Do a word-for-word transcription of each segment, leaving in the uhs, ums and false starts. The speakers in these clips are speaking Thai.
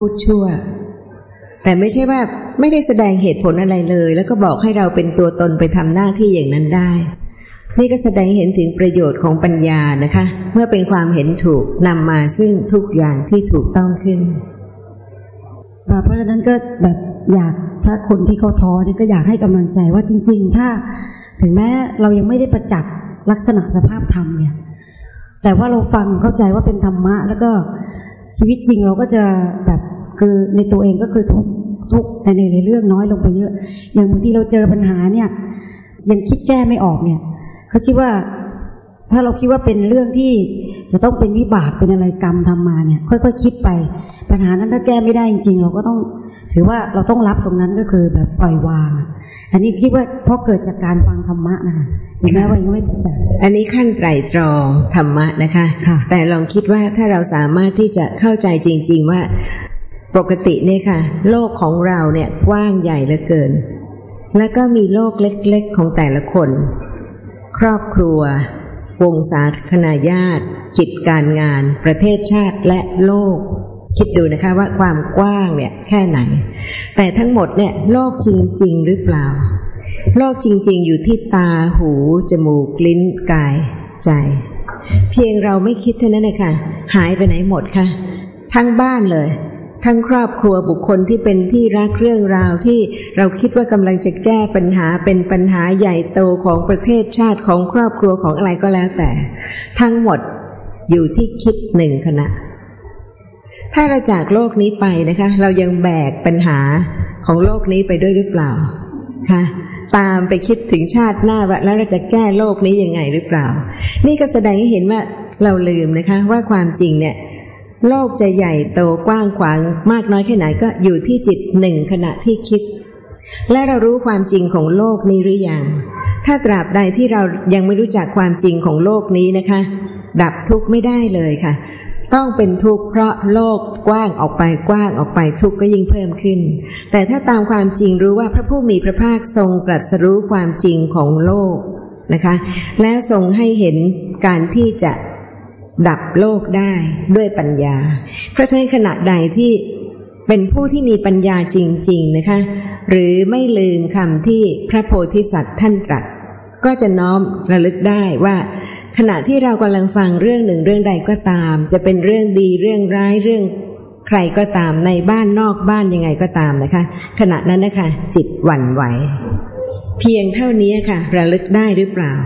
พูดชั่วแต่ไม่ใช่ว่าไม่ได้แสดงเหตุผลอะไรเลยแล้วก็บอกให้เราเป็นตัวตนไปทำหน้าที่อย่างนั้นได้นี่ก็แสดงเห็นถึงประโยชน์ของปัญญานะคะเมื่อเป็นความเห็นถูกนำมาซึ่งทุกอย่างที่ถูกต้องขึ้นเพราะฉะนั้นก็แบบอยากถ้าคนที่เขาท้อนี่ก็อยากให้กำลังใจว่าจริงๆถ้าถึงแม้เรายังไม่ได้ประจักษ์ลักษณะสภาพธรรมเนี่ยแต่ว่าเราฟังเข้าใจว่าเป็นธรรมะแล้วก็ชีวิตจริงเราก็จะแบบคือในตัวเองก็คือทุกทุกในในเรื่องน้อยลงไปเยอะอย่างบางทีเราเจอปัญหาเนี่ยยังคิดแก้ไม่ออกเนี่ยเขาคิดว่าถ้าเราคิดว่าเป็นเรื่องที่จะต้องเป็นวิบากเป็นอะไรกรรมทำมาเนี่ยค่อยๆ ค, คิดไปปัญหานั้นถ้าแก้ไม่ได้จริงๆเราก็ต้องถือว่าเราต้องรับตรงนั้นก็คือแบบปล่อยวางอันนี้คิดว่าเพราะเกิดจากการฟังธรรมะนะคะถึงแม้ว่ายังไม่ประจักษ์อันนี้ขั้นไตรตรองธรรมะนะคะแต่ลองคิดว่าถ้าเราสามารถที่จะเข้าใจจริงๆว่าปกติเนี่ยค่ะโลกของเราเนี่ยกว้างใหญ่เหลือเกินแล้วก็มีโลกเล็กๆของแต่ละคนครอบครัววงศาคณาญาติกิจการงานประเทศชาติและโลกคิดดูนะคะว่าความกว้างเนี่ยแค่ไหนแต่ทั้งหมดเนี่ยโลกจริงๆหรือเปล่าโลกจริงๆอยู่ที่ตาหูจมูกลิ้นกายใจเพียงเราไม่คิดเท่านั้นเองค่ะหายไปไหนหมดค่ะทั้งบ้านเลยทั้งครอบครัวบุคคลที่เป็นที่รักเรื่องราวที่เราคิดว่ากำลังจะแก้ปัญหาเป็นปัญหาใหญ่โตของประเทศชาติของครอบครัวของอะไรก็แล้วแต่ทั้งหมดอยู่ที่คิดหนึ่งขณะถ้าเราจากโลกนี้ไปนะคะเรายังแบกปัญหาของโลกนี้ไปด้วยหรือเปล่าคะตามไปคิดถึงชาติหน้าว่าแล้วเราจะแก้โลกนี้ยังไงหรือเปล่านี่ก็แสดงให้เห็นว่าเราลืมนะคะว่าความจริงเนี่ยโลกจะใหญ่โตกว้างขวางมากน้อยแค่ไหนก็อยู่ที่จิตหนึ่งขณะที่คิดและเรารู้ความจริงของโลกนี้หรือยังถ้าตราบใดที่เรายังไม่รู้จักความจริงของโลกนี้นะคะดับทุกข์ไม่ได้เลยค่ะต้องเป็นทุกข์เพราะโลกกว้างออกไปกว้างออกไปทุกข์ก็ยิ่งเพิ่มขึ้นแต่ถ้าตามความจริงรู้ว่าพระผู้มีพระภาคทรงตรัสรู้ความจริงของโลกนะคะแล้วทรงให้เห็นการที่จะดับโลกได้ด้วยปัญญาเพราะฉะนั้นขณะใดที่เป็นผู้ที่มีปัญญาจริงๆนะคะหรือไม่ลืมคำที่พระโพธิสัตว์ท่านตรัสก็จะน้อมระลึกได้ว่าขณะที่เรากำลังฟังเรื่องหนึ่งเรื่องใดก็ตามจะเป็นเรื่องดีเรื่องร้ายเรื่องใครก็ตามในบ้านนอกบ้านยังไงก็ตามนะคะขณะนั้นนะคะจิตหวั่นไหวเพียงเท่านี้ค่ะระลึกได้หรือเปล่า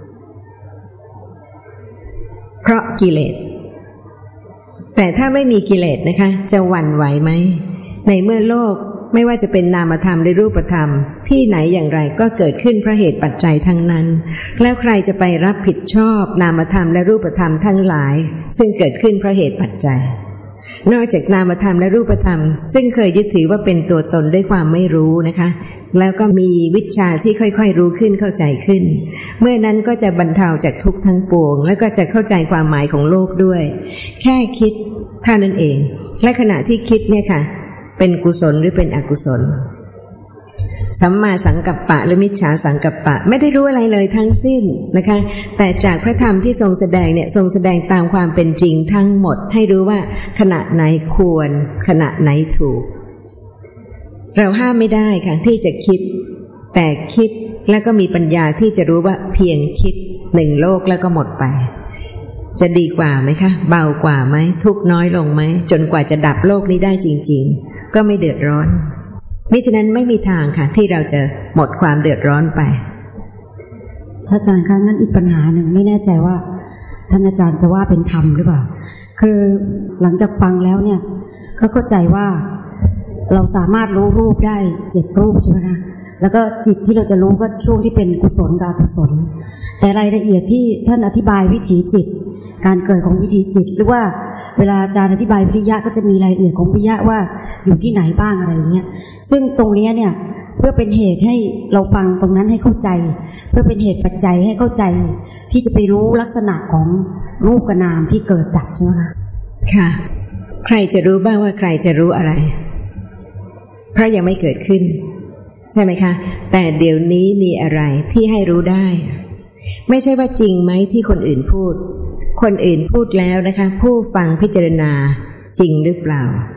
เพราะกิเลสแต่ถ้าไม่มีกิเลสนะคะจะหวั่นไหวไหมในเมื่อโลกไม่ว่าจะเป็นนามธรรมหรือรูปธรรมที่ไหนอย่างไรก็เกิดขึ้นเพราะเหตุปัจจัยทั้งนั้นแล้วใครจะไปรับผิดชอบนามธรรมและรูปธรรมทั้งหลายซึ่งเกิดขึ้นเพราะเหตุปัจจัยนอกจากนามธรรมและรูปธรรมซึ่งเคยยึดถือว่าเป็นตัวตนด้วยความไม่รู้นะคะแล้วก็มีวิชาที่ค่อยๆรู้ขึ้นเข้าใจขึ้นเมื่อนั้นก็จะบรรเทาจากทุกข์ทั้งปวงแล้วก็จะเข้าใจความหมายของโลกด้วยแค่คิดเท่านั้นเองและขณะที่คิดเนี่ยค่ะเป็นกุศลหรือเป็นอกุศลสัมมาสังกัปปะหรือมิจฉาสังกัปปะไม่ได้รู้อะไรเลยทั้งสิ้นนะคะแต่จากพระธรรมที่ทรงแสดงเนี่ยทรงแสดงตามความเป็นจริงทั้งหมดให้รู้ว่าขณะไหนควรขณะไหนถูกเราห้ามไม่ได้ค่ะที่จะคิดแต่คิดแล้วก็มีปัญญาที่จะรู้ว่าเพียงคิดหนึ่งโลกแล้วก็หมดไปจะดีกว่าไหมคะเบากว่าไหมทุกข์น้อยลงไหมจนกว่าจะดับโลกนี้ได้จริงๆก็ไม่เดือดร้อนมิฉะนั้นไม่มีทางค่ะที่เราจะหมดความเดือดร้อนไปอาจารย์คะงั้นอีกปัญหาหนึ่งไม่แน่ใจว่าท่านอาจารย์จะว่าเป็นธรรมหรือเปล่าคือหลังจากฟังแล้วเนี่ยก็เข้าใจว่าเราสามารถรู้รูปได้เจ็ดรูปใช่ไหมคะแล้วก็จิตที่เราจะรู้ก็ช่วงที่เป็นกุศลกับอกุศลแต่รายละเอียดที่ท่านอธิบายวิถีจิตการเกิดของวิถีจิตหรือว่าเวลาอาจารย์อธิบายวิริยะก็จะมีรายละเอียดของวิริยะว่าอยู่ที่ไหนบ้างอะไรอย่างเงี้ยซึ่งตรงนี้เนี่ยเพื่อเป็นเหตุให้เราฟังตรงนั้นให้เข้าใจเพื่อเป็นเหตุปัจจัยให้เข้าใจที่จะไปรู้ลักษณะของรูปกับนามที่เกิดดับใช่ไหมคะค่ะใครจะรู้บ้างว่าใครจะรู้อะไรเพราะยังไม่เกิดขึ้นใช่ไหมคะแต่เดี๋ยวนี้มีอะไรที่ให้รู้ได้ไม่ใช่ว่าจริงไหมที่คนอื่นพูดคนอื่นพูดแล้วนะคะผู้ฟังพิจารณาจริงหรือเปล่า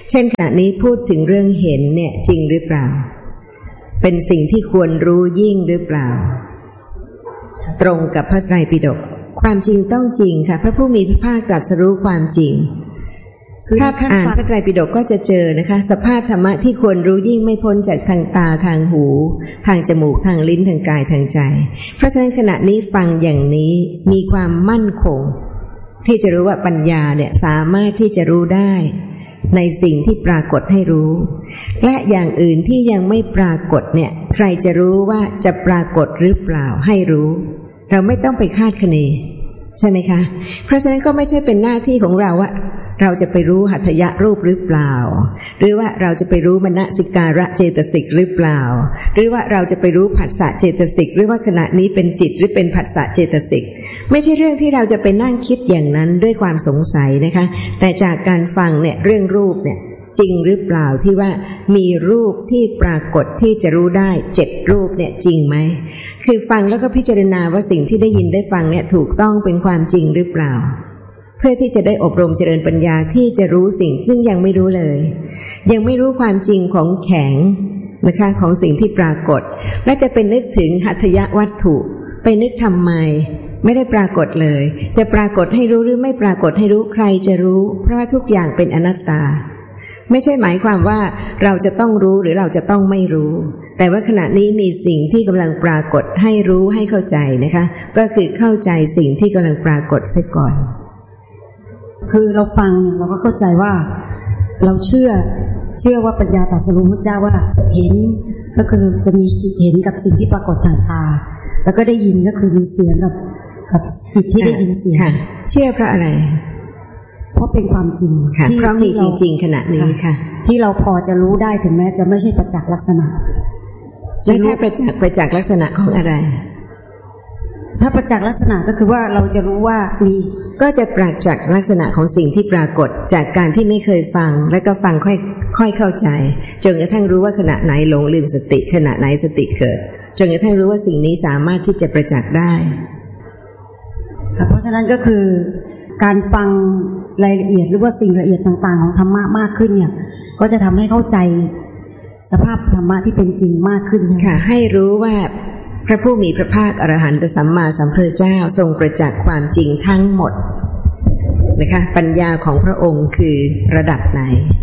เช่นขณะนี้พูดถึงเรื่องเห็นเนี่ยจริงหรือเปล่าเป็นสิ่งที่ควรรู้ยิ่งหรือเปล่าตรงกับพระไตรปิฎกความจริงต้องจริงค่ะพระผู้มีพระภาคตรัสรู้ความจริงถ้าอ่านพระไตรปิฎกก็จะเจอนะคะสภาพธรรมะที่ควรรู้ยิ่งไม่พ้นจากทางตาทางหูทางจมูกทางลิ้นทางกายทางใจเพราะฉะนั้นขณะนี้ฟังอย่างนี้มีความมั่นคงที่จะรู้ว่าปัญญาเนี่ยสามารถที่จะรู้ได้ในสิ่งที่ปรากฏให้รู้และอย่างอื่นที่ยังไม่ปรากฏเนี่ยใครจะรู้ว่าจะปรากฏหรือเปล่าให้รู้เราไม่ต้องไปคาดคะเนใช่ไหมคะเพราะฉะนั้นก็ไม่ใช่เป็นหน้าที่ของเราว่าเราจะไปรู้หัตถยรูปหรือเปล่าหรือว่าเราจะไปรู้มนสิการะเจตสิกหรือเปล่าหรือว่าเราจะไปรู้ผัสสะเจตสิกหรือว่าขณะนี้เป็นจิตหรือเป็นผัสสะเจตสิกไม่ใช่เรื่องที่เราจะไปนั่งคิดอย่างนั้นด้วยความสงสัยนะคะแต่จากการฟังเนี่ยเรื่องรูปเนี่ยจริงหรือเปล่าที่ว่ามีรูปที่ปรากฏที่จะรู้ได้เจ็ดรูปเนี่ยจริงไหมคือฟังแล้วก็พิจารณาว่าสิ่งที่ได้ยินได้ฟังเนี่ยถูกต้องเป็นความจริงหรือเปล่าเพื่อที่จะได้อบรมเจริญปัญญาที่จะรู้สิ่งซึ่งยังไม่รู้เลยยังไม่รู้ความจริงของแข็งนะคะของสิ่งที่ปรากฏและจะเป็นนึกถึงหัตถยวัตถุไปนึกทำไมไม่ได้ปรากฏเลยจะปรากฏให้รู้หรือไม่ปรากฏให้รู้ใครจะรู้เพราะว่าทุกอย่างเป็นอนัตตาไม่ใช่หมายความว่าเราจะต้องรู้หรือเราจะต้องไม่รู้แต่ว่าขณะนี้มีสิ่งที่กำลังปรากฏให้รู้ให้เข้าใจนะคะก็คือเข้าใจสิ่งที่กำลังปรากฏเสียก่อนคือเราฟังเนี่ยเราก็เข้าใจว่าเราเชื่อเชื่อว่าปัญญาตรัสรู้พระเจ้าว่าเห็นก็คือจะมีจิตเห็นกับสิ่งที่ปรากฏทางตาแล้วก็ได้ยินก็คือมีเสียงกับกับจิตที่ได้ยินเสียงเชื่อเพราะอะไรเพราะเป็นความจริงที่เพราะมีจริงๆขณะนี้ค่ะที่เราพอจะรู้ได้ถึงแม้จะไม่ใช่ประจักษ์ลักษณะและถ้าประจักษ์ประจักษ์ลักษณะของอะไรถ้าประจักษ์ลักษณะก็คือว่าเราจะรู้ว่ามีก็จะปรากฏจากลักษณะของสิ่งที่ปรากฏจากการที่ไม่เคยฟังแล้วก็ฟังค่อยค่อยเข้าใจจนกระทั่งรู้ว่าขณะไหนหลงลืมสติขณะไหนสติเกิดจนกระทั่งรู้ว่าสิ่งนี้สามารถที่จะประจักษ์ได้เพราะฉะนั้นก็คือการฟังรายละเอียดหรือว่าสิ่งละเอียดต่างๆของธรรมะมากขึ้นเนี่ยก็จะทำให้เข้าใจสภาพธรรมะที่เป็นจริงมากขึ้นค่ะให้รู้ว่าพระผู้มีพระภาคอรหันตสัมมาสัมพุทธเจ้าทรงประจักษ์ความจริงทั้งหมดนะคะปัญญาของพระองค์คือระดับไหน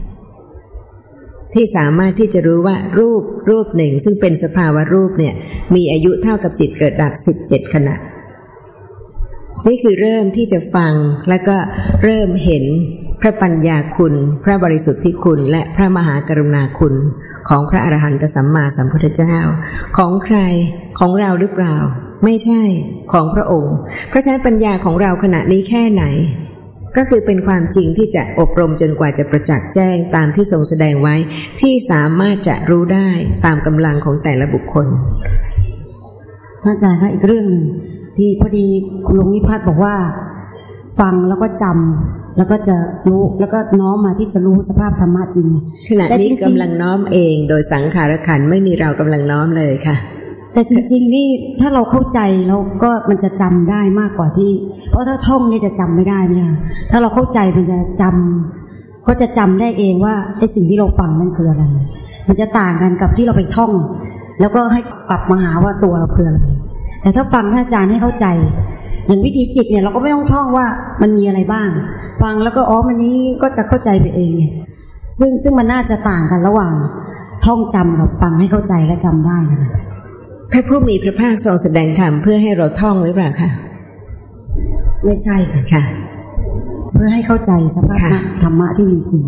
ที่สามารถที่จะรู้ว่ารูปรูปหนึ่งซึ่งเป็นสภาวะรูปเนี่ยมีอายุเท่ากับจิตเกิดดับสิบเจ็ดขณะนี่คือเริ่มที่จะฟังแล้วก็เริ่มเห็นพระปัญญาคุณพระบริสุทธิคุณและพระมหากรุณาคุณของพระอรหันตสัมมาสัมพุทธเจ้าของใครของเราหรือเปล่าไม่ใช่ของพระองค์เพราะฉะนั้นปัญญาของเราขณะนี้แค่ไหนก็คือเป็นความจริงที่จะอบรมจนกว่าจะประจักษ์แจ้งตามที่ทรงแสดงไว้ที่สามารถจะรู้ได้ตามกำลังของแต่ละบุคคลท่านอาจารย์คะอีกเรื่องนึงที่พอดีคุณหลวงนิพัฒน์บอกว่าฟังแล้วก็จำแล้วก็จะรู้แล้วก็น้อมมาที่จะรู้สภาพธรรมะจริงขณะนี้กำลังน้อมเองโดยสังขารขันธ์ไม่มีเรากำลังน้อมเลยค่ะแต่จริงๆนี่ถ้าเราเข้าใจแล้วก็มันจะจำได้มากกว่าที่เพราะถ้าท่องนี่จะจำไม่ได้เนี่ยถ้าเราเข้าใจมันจะจำก็จะจำได้เองว่าไอ้สิ่งที่เราฟังนั่นคืออะไรมันจะต่างกันกับที่เราไปท่องแล้วก็ให้ปรับมาหาว่าตัวเราคืออะไรแต่ถ้าฟังท่านอาจารย์ให้เข้าใจอย่างวิธีจิตเนี่ยเราก็ไม่ต้องท่องว่ามันมีอะไรบ้างฟังแล้วก็อ๋อมันนี้ก็จะเข้าใจไปเองเนี่ยซึ่งซึ่งมันน่าจะต่างกันระหว่างท่องจำกับฟังให้เข้าใจและจำได้นะพระผู้มีพระภาคทรงแสดงธรรมเพื่อให้เราท่องหรือเปล่าคะไม่ใช่ค่ะค่ะเพื่อให้เข้าใจสภาพธรรมะที่มีจริง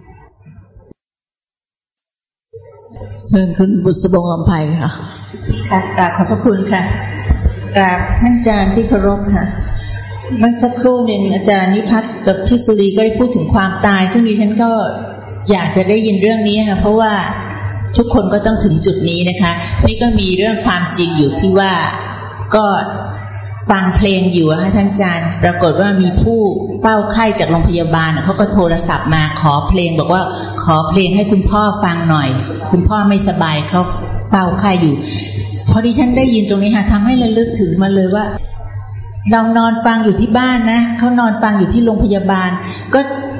เชิญคุณบุษบงอำไพค่ะค่ะกราบขอบพระคุณค่ะกราบท่านอาจารย์ที่เคารพค่ะเมื่อสักครู่หนึ่งอาจารย์นิพัฒน์กับพี่สุรีก็ได้พูดถึงความตายซึ่งดิฉันก็อยากจะได้ยินเรื่องนี้ค่ะเพราะว่าทุกคนก็ต้องถึงจุดนี้นะคะนี่ก็มีเรื่องความจริงอยู่ที่ว่าก็ฟังเพลงอยู่ค่ะท่านอาจารย์ปรากฏว่ามีผู้เฝ้าไข้จากโรงพยาบาลเขาก็โทรศัพท์มาขอเพลงบอกว่าขอเพลงให้คุณพ่อฟังหน่อยคุณพ่อไม่สบายเขาเฝ้าไข้อยู่พอดิฉันได้ยินตรงนี้ค่ะทำให้ระลึกถึงมาเลยว่าเรานอนฟังอยู่ที่บ้านนะเขานอนฟังอยู่ที่โรงพยาบาลก็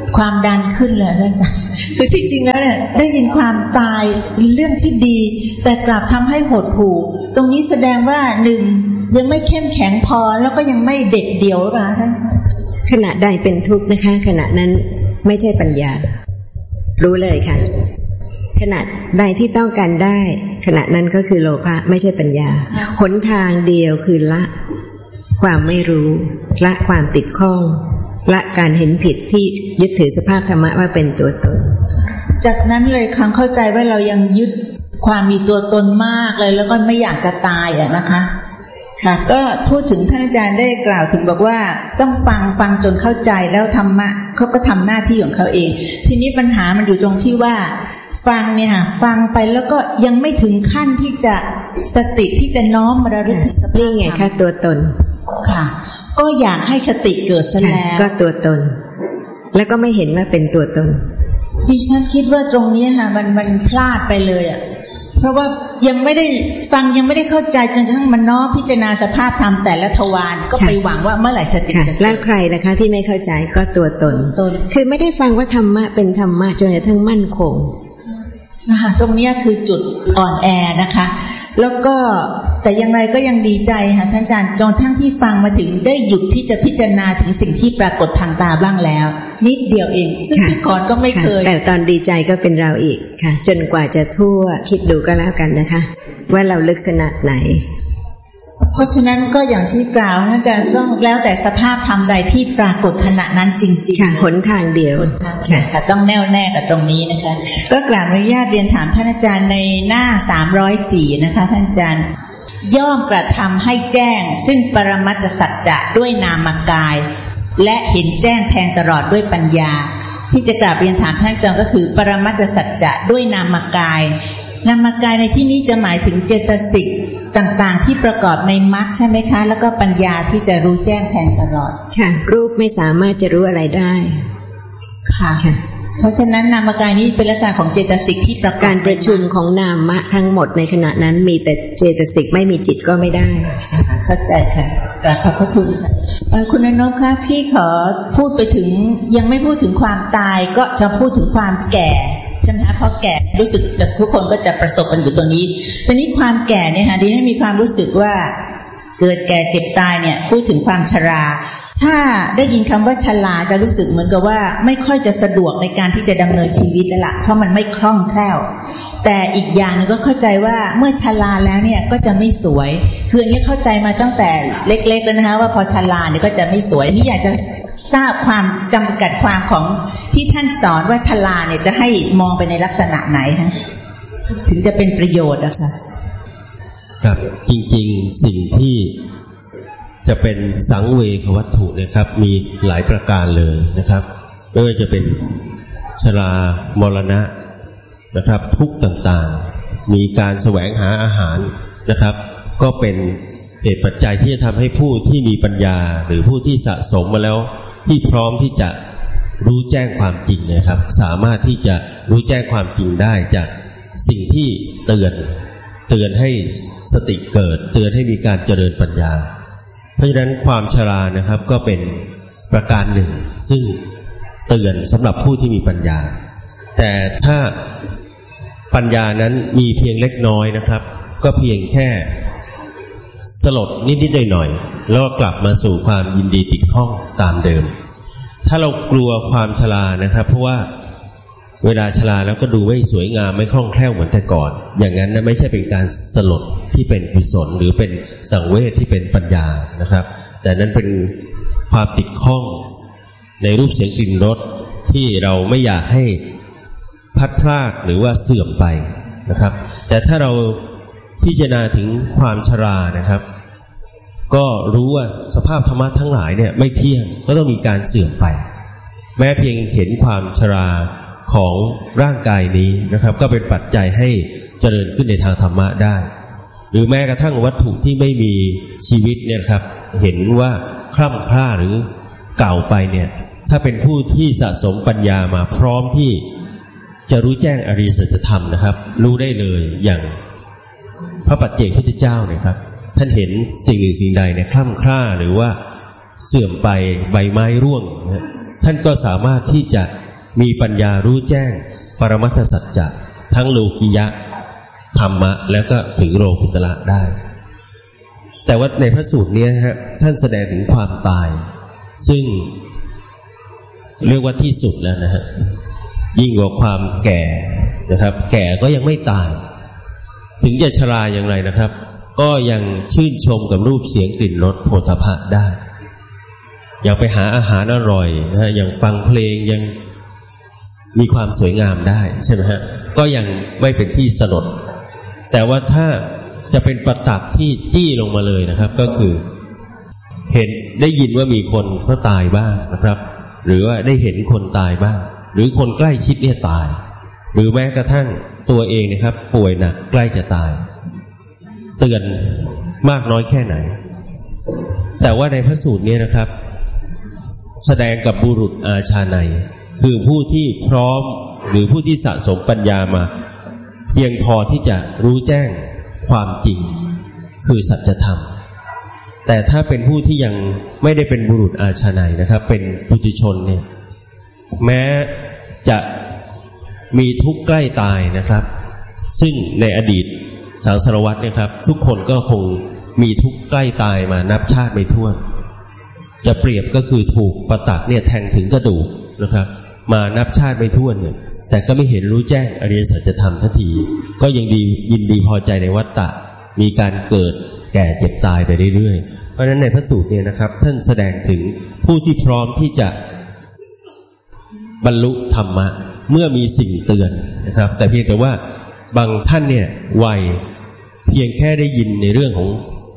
ความดันขึ้นเลยอาจารย์คือที่จริงแล้วเนี่ยได้ยินความตายเป็นเรื่องที่ดีแต่กลับทำให้หดหู่ตรงนี้แสดงว่าหนึ่งยังไม่เข้มแข็งพอแล้วก็ยังไม่เด็ดเดี่ยวหรือเปล่าท่านขณะใดเป็นทุกข์นะคะขณะนั้นไม่ใช่ปัญญารู้เลยค่ะขณะใดที่ต้องการได้ขณะนั้นก็คือโลภะไม่ใช่ปัญญาหนทางเดียวคือละความไม่รู้ละความติดข้องละการเห็นผิดที่ยึดถือสภาพธรรมะว่าเป็นตัวตนจากนั้นเลยครั้งเข้าใจว่าเรายังยึดความมีตัวตนมากเลยแล้วก็ไม่อยากจะตายอ่ะนะคะค่ะก็พูดถึงท่านอาจารย์ได้กล่าวถึงบอกว่าต้องฟังฟังจนเข้าใจแล้วธรรมะเขาก็ทำหน้าที่ของเขาเองทีนี้ปัญหามันอยู่ตรงที่ว่าฟังเนี่ยค่ะฟังไปแล้วก็ยังไม่ถึงขั้นที่จะสติที่จะน้อมมาระลึกถึงสภาพนี่ไงค่ะตัวตนค่ะก็อยากให้สติเกิดซะแล้วก็ตัวตนแล้วก็ไม่เห็นว่าเป็นตัวตนดิฉันคิดว่าตรงนี้ค่ะมันมันพลาดไปเลยอ่ะเพราะว่ายังไม่ได้ฟังยังไม่ได้เข้าใจจนกระทั่งมันน้อมพิจารณาสภาพธรรมแต่ละทวารก็ไปหวังว่าเมื่อไหร่สติจะแล้วใครนะคะที่ไม่เข้าใจก็ตัวตนคือไม่ได้ฟังว่าธรรมะเป็นธรรมะจนกระทั่งมั่นคงนะคะตรงนี้คือจุดอ่อนแอนะคะแล้วก็แต่ยังไงก็ยังดีใจค่ะท่านอาจารย์จนทั้งที่ฟังมาถึงได้หยุดที่จะพิจารณาถึงสิ่งที่ปรากฏทางตาบ้างแล้วนิดเดียวเองซึ่งก่อนก็ไม่เคยแต่ตอนดีใจก็เป็นเราอีกค่ะจนกว่าจะทั่วคิดดูก็แล้วกันนะคะว่าเราลึกขนาดไหนเพราะฉะนั้นก็อย่างที่กล่าวท่านอาจารย์ต้องแล้วแต่สภาพธรรมใดที่ปรากฏขณะนั้นจริงๆค่ะหนทางเดียวค่ะต้องแน่วแน่กับตรงนี้นะคะก็กราบอนุญาตเรียนถามท่านอาจารย์ในหน้าสามร้อยสี่นะคะท่านอาจารย์ย่อมกระทำให้แจ้งซึ่งปรมัตถสัจจะด้วยนามกายและเห็นแจ้งแทงตลอดด้วยปัญญาที่จะกราบเรียนถามท่านอาจารย์ก็คือปรมัตถสัจจะด้วยนามกายนามกายในที่นี้จะหมายถึงเจตสิกต่างๆที่ประกอบในมรรคใช่ไหมคะแล้วก็ปัญญาที่จะรู้แจ้งแทงตลอดค่ะรูปไม่สามารถจะรู้อะไรได้ค่ะเพราะฉะนั้นนามกายนี้เป็นลักษณะของเจตสิกที่ประกอบการประชุมของนามะทั้งหมดในขณะนั้นมีแต่เจตสิกไม่มีจิตก็ไม่ได้เข้าใจค่ะขอบพระคุณค่ะคุณอนพคะพี่ขอพูดไปถึงยังไม่พูดถึงความตายก็จะพูดถึงความแก่ใช่ไหมคะเพราะแก่รู้สึกแต่ทุกคนก็จะประสบกันอยู่ตรงนี้ทีนี้ความแก่เนี่ยค่ะดิฉันมีความรู้สึกว่าเกิดแก่เจ็บตายเนี่ยพูดถึงความชราถ้าได้ยินคำว่าชราจะรู้สึกเหมือนกับว่าไม่ค่อยจะสะดวกในการที่จะดำเนินชีวิตแล้วล่ะเพราะมันไม่คล่องแคล่วแต่อีกอย่างนึงก็เข้าใจว่าเมื่อชราแล้วเนี่ยก็จะไม่สวยคืออันนี้เข้าใจมาตั้งแต่เล็กๆแล้วนะคะว่าพอชราเนี่ยก็จะไม่สวยนี่อยากจะทราบความจำกัดความของที่ท่านสอนว่าชราเนี่ยจะให้มองไปในลักษณะไหนคะถึงจะเป็นประโยชน์นะคะครับจริงๆสิ่งที่จะเป็นสังเวชวัตถุนะครับมีหลายประการเลยนะครับไม่ว่าจะเป็นชรามรณะนะครับทุกข์ต่างๆมีการแสวงหาอาหารนะครับก็เป็นเหตุปัจจัยที่จะทำให้ผู้ที่มีปัญญาหรือผู้ที่สะสมมาแล้วที่พร้อมที่จะรู้แจ้งความจริงนะครับสามารถที่จะรู้แจ้งความจริงได้จากสิ่งที่เตือนเตือนให้สติเกิดเตือนให้มีการเจริญปัญญาเพราะฉะนั้นความชรานะครับก็เป็นประการหนึ่งซึ่งเตือนสำหรับผู้ที่มีปัญญาแต่ถ้าปัญญานั้นมีเพียงเล็กน้อยนะครับก็เพียงแค่สลดนิดๆหน่อยๆแล้วก็กลับมาสู่ความยินดีติดข้องตามเดิมถ้าเรากลัวความชรานะครับเพราะว่าเวลาชราแล้วก็ดูไม่สวยงามไม่คล่องแคล่วเหมือนแต่ก่อนอย่างนั้นนะไม่ใช่เป็นการสลดที่เป็นกุศลหรือเป็นสังเวชที่เป็นปัญญานะครับแต่นั้นเป็นความติดข้องในรูปเสียงกลิ่นรสที่เราไม่อยากให้พัดพรากหรือว่าเสื่อมไปนะครับแต่ถ้าเราพิจารณาถึงความชรานะครับก็รู้ว่าสภาพธรรมะทั้งหลายเนี่ยไม่เที่ยงก็ต้องมีการเสื่อมไปแม้เพียงเห็นความชราของร่างกายนี้นะครับก็เป็นปัจจัยให้เจริญขึ้นในทางธรรมะได้หรือแม้กระทั่งวัตถุที่ไม่มีชีวิตเนี่ยครับเห็นว่าคล่ำคล้าหรือเก่าไปเนี่ยถ้าเป็นผู้ที่สะสมปัญญามาพร้อมที่จะรู้แจ้งอริยสัจธรรมนะครับรู้ได้เลยอย่างพระปัจเจกพุทธเจ้าเนี่ยครับท่านเห็นสิ่งอื่นสิ่งใดเนี่ยคล่ำคล้าหรือว่าเสื่อมไปใบไม้ร่วงนะท่านก็สามารถที่จะมีปัญญารู้แจ้งปรมัตถสัจจะทั้งโลกิยะธรรมะแล้วก็ถึงโลกุตระได้แต่ว่าในพระสูตรนี้ฮะท่านแสดงถึงความตายซึ่งเรียกว่าที่สุดแล้วนะฮะยิ่งกว่าความแก่นะครับแก่ก็ยังไม่ตายถึงจะชราอย่างไรนะครับก็ยังชื่นชมกับรูปเสียงกลิ่นรสโผฏฐัพพะได้ยังไปหาอาหารอร่อยนะฮะยังฟังเพลงยังมีความสวยงามได้ใช่ไหมฮะก็ยังไม่เป็นที่สลดแต่ว่าถ้าจะเป็นประตักที่จี้ลงมาเลยนะครับก็คือเห็นได้ยินว่ามีคนเขาตายบ้างนะครับหรือว่าได้เห็นคนตายบ้างหรือคนใกล้ชิดเนี่ยตายหรือแม้กระทั่งตัวเองนะครับป่วยหนักใกล้จะตายเตือนมากน้อยแค่ไหนแต่ว่าในพระสูตรนี้นะครับแสดงกับบุรุษอาชาไนย์คือผู้ที่พร้อมหรือผู้ที่สะสมปัญญามาเพียงพอที่จะรู้แจ้งความจริงคือสัจธรรมแต่ถ้าเป็นผู้ที่ยังไม่ได้เป็นบุรุษอาชาไนย์นะครับเป็นปุถุชนเนี่ยแม้จะมีทุกข์ใกล้ตายนะครับซึ่งในอดีตศาสนวรรษนะครับทุกคนก็คงมีทุกข์ใกล้ตายมานับชาติไม่ถ้วนจะเปรียบก็คือถูกประตักเนี่ยแทงถึงกระดูกนะครับมานับชาติไม่ถ้วนเนี่ยแต่ก็ไม่เห็นรู้แจ้งอริยสัจธรรมทันทีก็ยังดียินดีพอใจในวัฏฏะมีการเกิดแก่เจ็บตายไปเรื่อยๆเพราะฉะนั้นในพระสูตรเนี่ยนะครับท่านแสดงถึงผู้ที่พร้อมที่จะบรรลุธรรมะเมื่อมีสิ่งเตือนนะครับแต่เพียงแต่ว่าบางท่านเนี่ยวัยเพียงแค่ได้ยินในเรื่องของ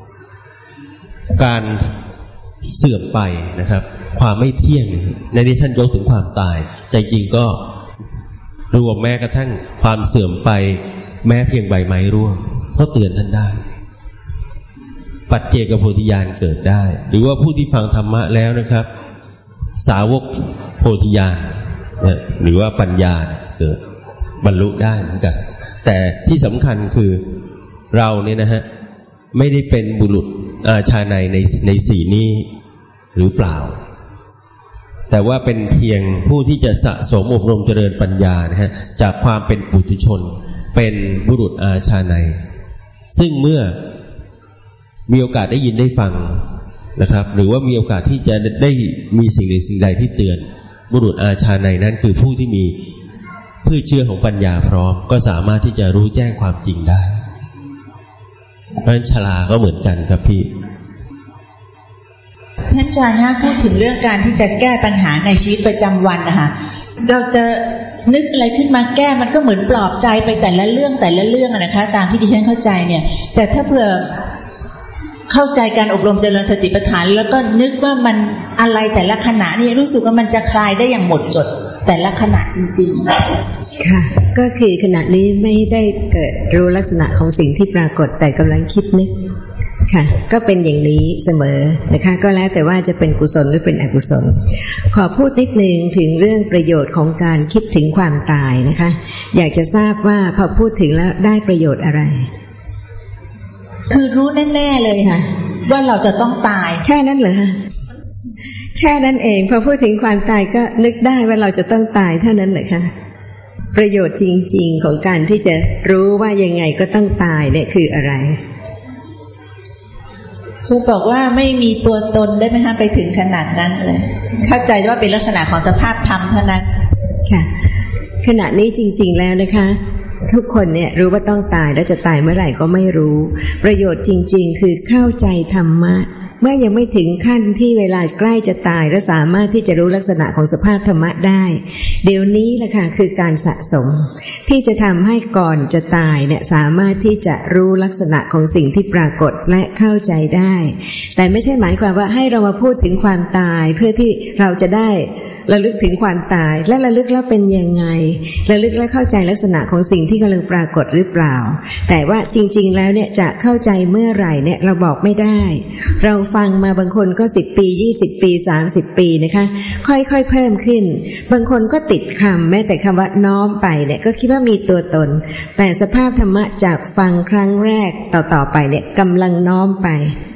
การเสื่อมไปนะครับความไม่เที่ยงในนี้ท่านยกถึงความตายแต่จริงก็รวมแม้กระทั่งความเสื่อมไปแม้เพียงใบไม้ร่วงก็เตือนท่านได้ปัจเจกโพธิญาณเกิดได้หรือว่าผู้ที่ฟังธรรมะแล้วนะครับสาวกโพธิญาณหรือว่าปัญญาเกิดบรรลุได้เหมือนกันแต่ที่สำคัญคือเราเนี่ยนะฮะไม่ได้เป็นบุรุษอาชาไนย์ในในสี่นี้หรือเปล่าแต่ว่าเป็นเพียงผู้ที่จะสะสมอบรมเจริญปัญญานะฮะจากความเป็นปุถุชนเป็นบุรุษอาชาไนย์ซึ่งเมื่อมีโอกาสได้ยินได้ฟังนะครับหรือว่ามีโอกาสที่จะได้มีสิ่งใดสิ่งใดที่เตือนบุรุษอาชาไนย์นั้นคือผู้ที่มีพืชเชื้อของปัญญาพร้อมก็สามารถที่จะรู้แจ้งความจริงได้เพราะฉะนั้นชราก็เหมือนกันครับพี่ท่านอาจารย์นะพูดถึงเรื่องการที่จะแก้ปัญหาในชีวิตประจำวันนะคะเราจะนึกอะไรขึ้นมาแก้มันก็เหมือนปลอบใจไปแต่ละเรื่องแต่ละเรื่องนะคะตามที่ดิฉันเข้าใจเนี่ยแต่ถ้าเผื่อเข้าใจการอบรมเจริญสติปัฏฐานแล้วก็นึกว่ามันอะไรแต่ละขณะนี่รู้สึกว่ามันจะคลายได้อย่างหมดจดแต่ละขณะจริงๆค่ะก็คือขณะนี้ไม่ได้เกิดรู้ลักษณะของสิ่งที่ปรากฏแต่กำลังคิดนึกค่ะก็เป็นอย่างนี้เสมอนะคะก็แล้วแต่ว่าจะเป็นกุศลหรือเป็นอกุศลขอพูดนิดนึงถึงเรื่องประโยชน์ของการคิดถึงความตายนะคะอยากจะทราบว่าพอพูดถึงแล้วได้ประโยชน์อะไรคือรู้แน่ๆเลยค่ะว่าเราจะต้องตายแค่นั้นเหรอคะแค่นั้นเองพอพูดถึงความตายก็นึกได้ว่าเราจะต้องตายเท่านั้นเหรอคะประโยชน์จริงๆของการที่จะรู้ว่ายังไงก็ต้องตายเนี่ยคืออะไรจะบอกว่าไม่มีตัวตนได้ไหมคะไปถึงขนาดนั้นเลยเข้าใจว่าเป็นลักษณะของสภาพธรรมเท่านั้นค่ะขณะนี้จริงๆแล้วนะคะทุกคนเนี่ยรู้ว่าต้องตายแล้วจะตายเมื่อไหร่ก็ไม่รู้ประโยชน์จริงๆคือเข้าใจธรรมะเมื่อยังไม่ถึงขั้นที่เวลาใกล้จะตายและสามารถที่จะรู้ลักษณะของสภาพธรรมะได้เดี๋ยวนี้แหละค่ะคือการสะสมที่จะทำให้ก่อนจะตายเนี่ยสามารถที่จะรู้ลักษณะของสิ่งที่ปรากฏและเข้าใจได้แต่ไม่ใช่หมายความว่าให้เรามาพูดถึงความตายเพื่อที่เราจะได้ระลึกถึงความตายและระลึกแล้วเป็นยังไงระลึกแล้วเข้าใจลักษณะของสิ่งที่กำลังปรากฏหรือเปล่าแต่ว่าจริงๆแล้วเนี่ยจะเข้าใจเมื่อไหร่เนี่ยเราบอกไม่ได้เราฟังมาบางคนก็สิบปียี่สิบปีสามสิบปีนะคะค่อยๆเพิ่มขึ้นบางคนก็ติดคำแม้แต่คำว่าน้อมไปเนี่ยก็คิดว่ามีตัวตนแต่สภาพธรรมะจากฟังครั้งแรกต่อๆไปเนี่ยกำลังน้อมไป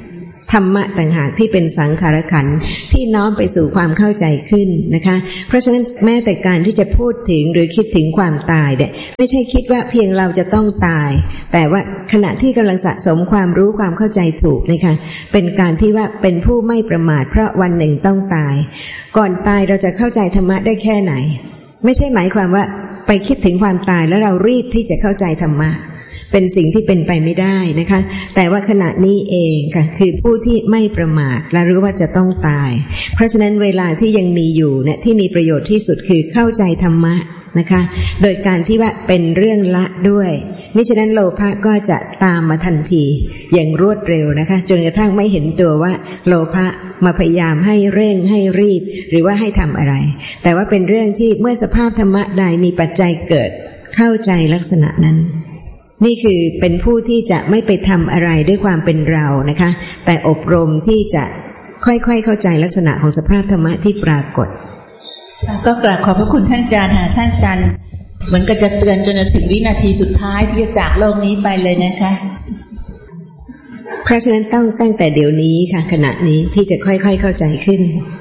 ธรรมะต่างหากที่เป็นสังขารขันธ์ที่น้อมไปสู่ความเข้าใจขึ้นนะคะเพราะฉะนั้นแม้แต่การที่จะพูดถึงหรือคิดถึงความตายเนี่ยไม่ใช่คิดว่าเพียงเราจะต้องตายแต่ว่าขณะที่กำลังสะสมความรู้ความเข้าใจถูกนะคะเป็นการที่ว่าเป็นผู้ไม่ประมาทเพราะวันหนึ่งต้องตายก่อนตายเราจะเข้าใจธรรมะได้แค่ไหนไม่ใช่หมายความว่าไปคิดถึงความตายแล้วเรารีบที่จะเข้าใจธรรมะเป็นสิ่งที่เป็นไปไม่ได้นะคะแต่ว่าขณะนี้เองค่ะคือผู้ที่ไม่ประมาทและรู้ว่าจะต้องตายเพราะฉะนั้นเวลาที่ยังมีอยู่เนี่ยที่มีประโยชน์ที่สุดคือเข้าใจธรรมะนะคะโดยการที่ว่าเป็นเรื่องละด้วยมิฉะนั้นโลภะก็จะตามมาทันทีอย่างรวดเร็วนะคะจนกระทั่งไม่เห็นตัวว่าโลภะมาพยายามให้เร่งให้รีบหรือว่าให้ทำอะไรแต่ว่าเป็นเรื่องที่เมื่อสภาพธรรมะใดมีปัจจัยเกิดเข้าใจลักษณะนั้นนี่คือเป็นผู้ที่จะไม่ไปทำอะไรด้วยความเป็นเรานะคะแต่อบรมที่จะค่อยๆเข้าใจลักษณะของสภาพธรรมะที่ปรากฏก็กราบขอบพระคุณท่านอาจารย์ค่ะท่านอาจารย์เหมือนก็จะเตือนจนถึงวินาทีสุดท้ายที่จะจากโลกนี้ไปเลยนะคะเพราะฉะนั้นต้องตั้งแต่เดี๋ยวนี้ค่ะขณะนี้ที่จะค่อยๆเข้าใจขึ้น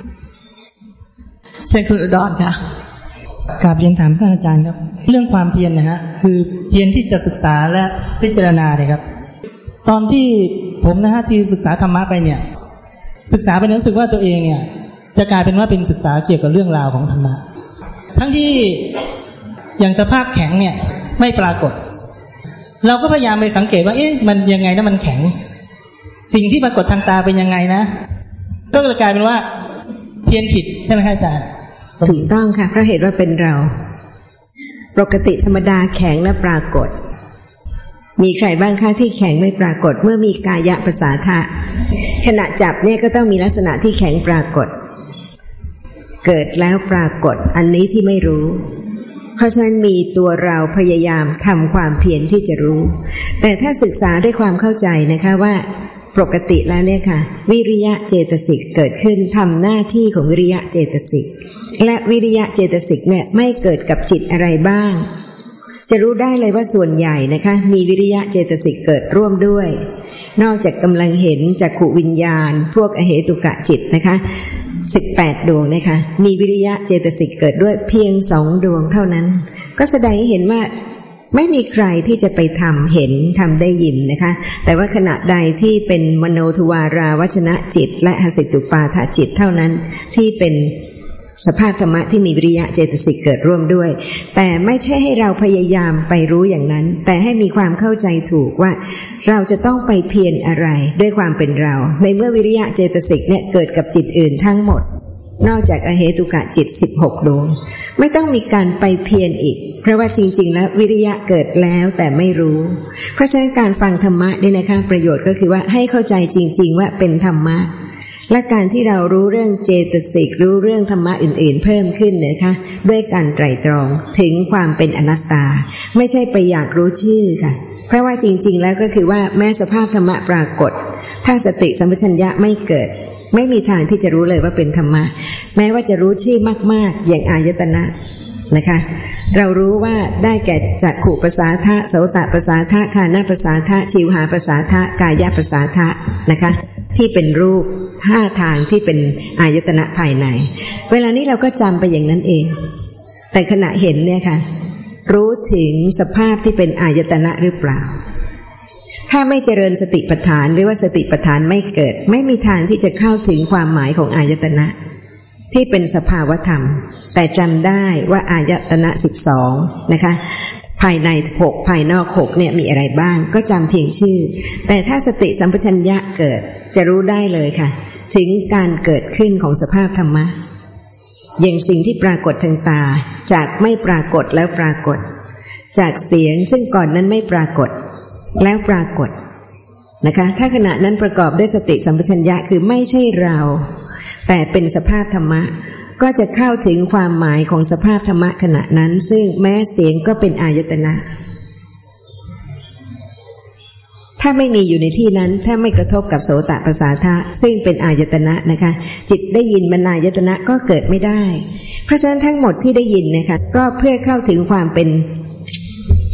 เชิญคุณอุดรค่ะกราบเรียนถามท่านอาจารย์ครับเรื่องความเพียรนะฮะคือเพียรที่จะศึกษาและพิจารณาเลยครับตอนที่ผมนะฮะที่ศึกษาธรรมะไปเนี่ยศึกษาไปรู้สึกว่าตัวเองเนี่ยจะกลายเป็นว่าเป็นศึกษาเกี่ยวกับเรื่องราวของธรรมะทั้งที่อย่างสภาพแข็งเนี่ยไม่ปรากฏเราก็พยายามไปสังเกตว่าเอ๊ะมันยังไงนะมันแข็งสิ่งที่ปรากฏทางตาเป็นยังไงนะก็เลยกลายเป็นว่าเพี้ยนผิดใช่ไหมอาจารย์ถูกต้องค่ะเพราะเหตุว่าเป็นเราปกติธรรมดาแข็งและปรากฏมีใครบ้างคะที่แข็งไม่ปรากฏเมื่อมีกายะภาษาทะขณะจับเนี่ยก็ต้องมีลักษณะที่แข็งปรากฏเกิดแล้วปรากฏอันนี้ที่ไม่รู้เพราะฉะนั้นมีตัวเราพยายามทำความเพียรที่จะรู้แต่ถ้าศึกษาด้วยความเข้าใจนะคะว่าปกติแล้วเนี่ยค่ะวิริยะเจตสิกเกิดขึ้นทำหน้าที่ของวิริยะเจตสิกและวิริยะเจตสิกเนี่ยไม่เกิดกับจิตอะไรบ้างจะรู้ได้เลยว่าส่วนใหญ่นะคะมีวิริยะเจตสิกเกิดร่วมด้วยนอกจากกำลังเห็นจักขุวิญญาณพวกอเหตุกะจิตนะคะสิบแปดดวงนะคะมีวิริยะเจตสิกเกิดด้วยเพียงสองดวงเท่านั้นก็แสดงให้เห็นว่าไม่มีใครที่จะไปทำเห็นทำได้ยินนะคะแต่ว่าขณะใดที่เป็นมโนทวาราวจนะจิตและหสิตุปาทจิตเท่านั้นที่เป็นสภาพธรรมะที่มีวิริยะเจตสิกเกิดร่วมด้วยแต่ไม่ใช่ให้เราพยายามไปรู้อย่างนั้นแต่ให้มีความเข้าใจถูกว่าเราจะต้องไปเพียรอะไรด้วยความเป็นเราในเมื่อวิริยะเจตสิกเนี่ยเกิดกับจิตอื่นทั้งหมดนอกจากอเหตุกะจิตสิบหกดวงไม่ต้องมีการไปเพียรอีกเพราะว่าจริงๆแล้ววิริยะเกิดแล้วแต่ไม่รู้เพราะฉะนั้นการฟังธรรมะนี่นะคะประโยชน์ก็คือว่าให้เข้าใจจริงๆว่าเป็นธรรมะและการที่เรารู้เรื่องเจตสิกรู้เรื่องธรรมะอื่นๆเพิ่มขึ้นนะคะด้วยการไตร่ตรองถึงความเป็นอนัตตาไม่ใช่ไปอยากรู้ชื่อค่ะเพราะว่าจริงๆแล้วก็คือว่าแม้สภาพธรรมะปรากฏถ้าสติสัมปชัญญะไม่เกิดไม่มีทางที่จะรู้เลยว่าเป็นธรรมะแม้ว่าจะรู้ชื่อมากๆอย่างอายตนะนะคะเรารู้ว่าได้แก่จักขุปัสสาทะโสตปัสสาทะฆานปัสสาทะชิวหาปัสสาทะกายปัสสาทะนะคะที่เป็นรูปท่าทางที่เป็นอายตนะภายในเวลานี้เราก็จำไปอย่างนั้นเองแต่ขณะเห็นเนี่ยค่ะรู้ถึงสภาพที่เป็นอายตนะหรือเปล่าถ้าไม่เจริญสติปัฏฐานหรือว่าสติปัฏฐานไม่เกิดไม่มีทางที่จะเข้าถึงความหมายของอายตนะที่เป็นสภาวธรรมแต่จำได้ว่าอายตนะสิบสองนะคะภายในหกภายนอกหกเนี่ยมีอะไรบ้างก็จำเพียงชื่อแต่ถ้าสติสัมปชัญญะเกิดจะรู้ได้เลยค่ะถึงการเกิดขึ้นของสภาพธรรมะอย่างสิ่งที่ปรากฏทางตาจากไม่ปรากฏแล้วปรากฏจากเสียงซึ่งก่อนนั้นไม่ปรากฏแล้วปรากฏนะคะถ้าขณะนั้นประกอบด้วยสติสัมปชัญญะคือไม่ใช่เราแต่เป็นสภาพธรรมะก็จะเข้าถึงความหมายของสภาพธรรมะขณะนั้นซึ่งแม้เสียงก็เป็นอายตนะถ้าไม่มีอยู่ในที่นั้นถ้าไม่กระทบกับโสตปัสสาทะซึ่งเป็นอายตนะนะคะจิตได้ยินมนายตนะก็เกิดไม่ได้เพราะฉะนั้นทั้งหมดที่ได้ยินนะคะก็เพื่อเข้าถึงความเป็นธ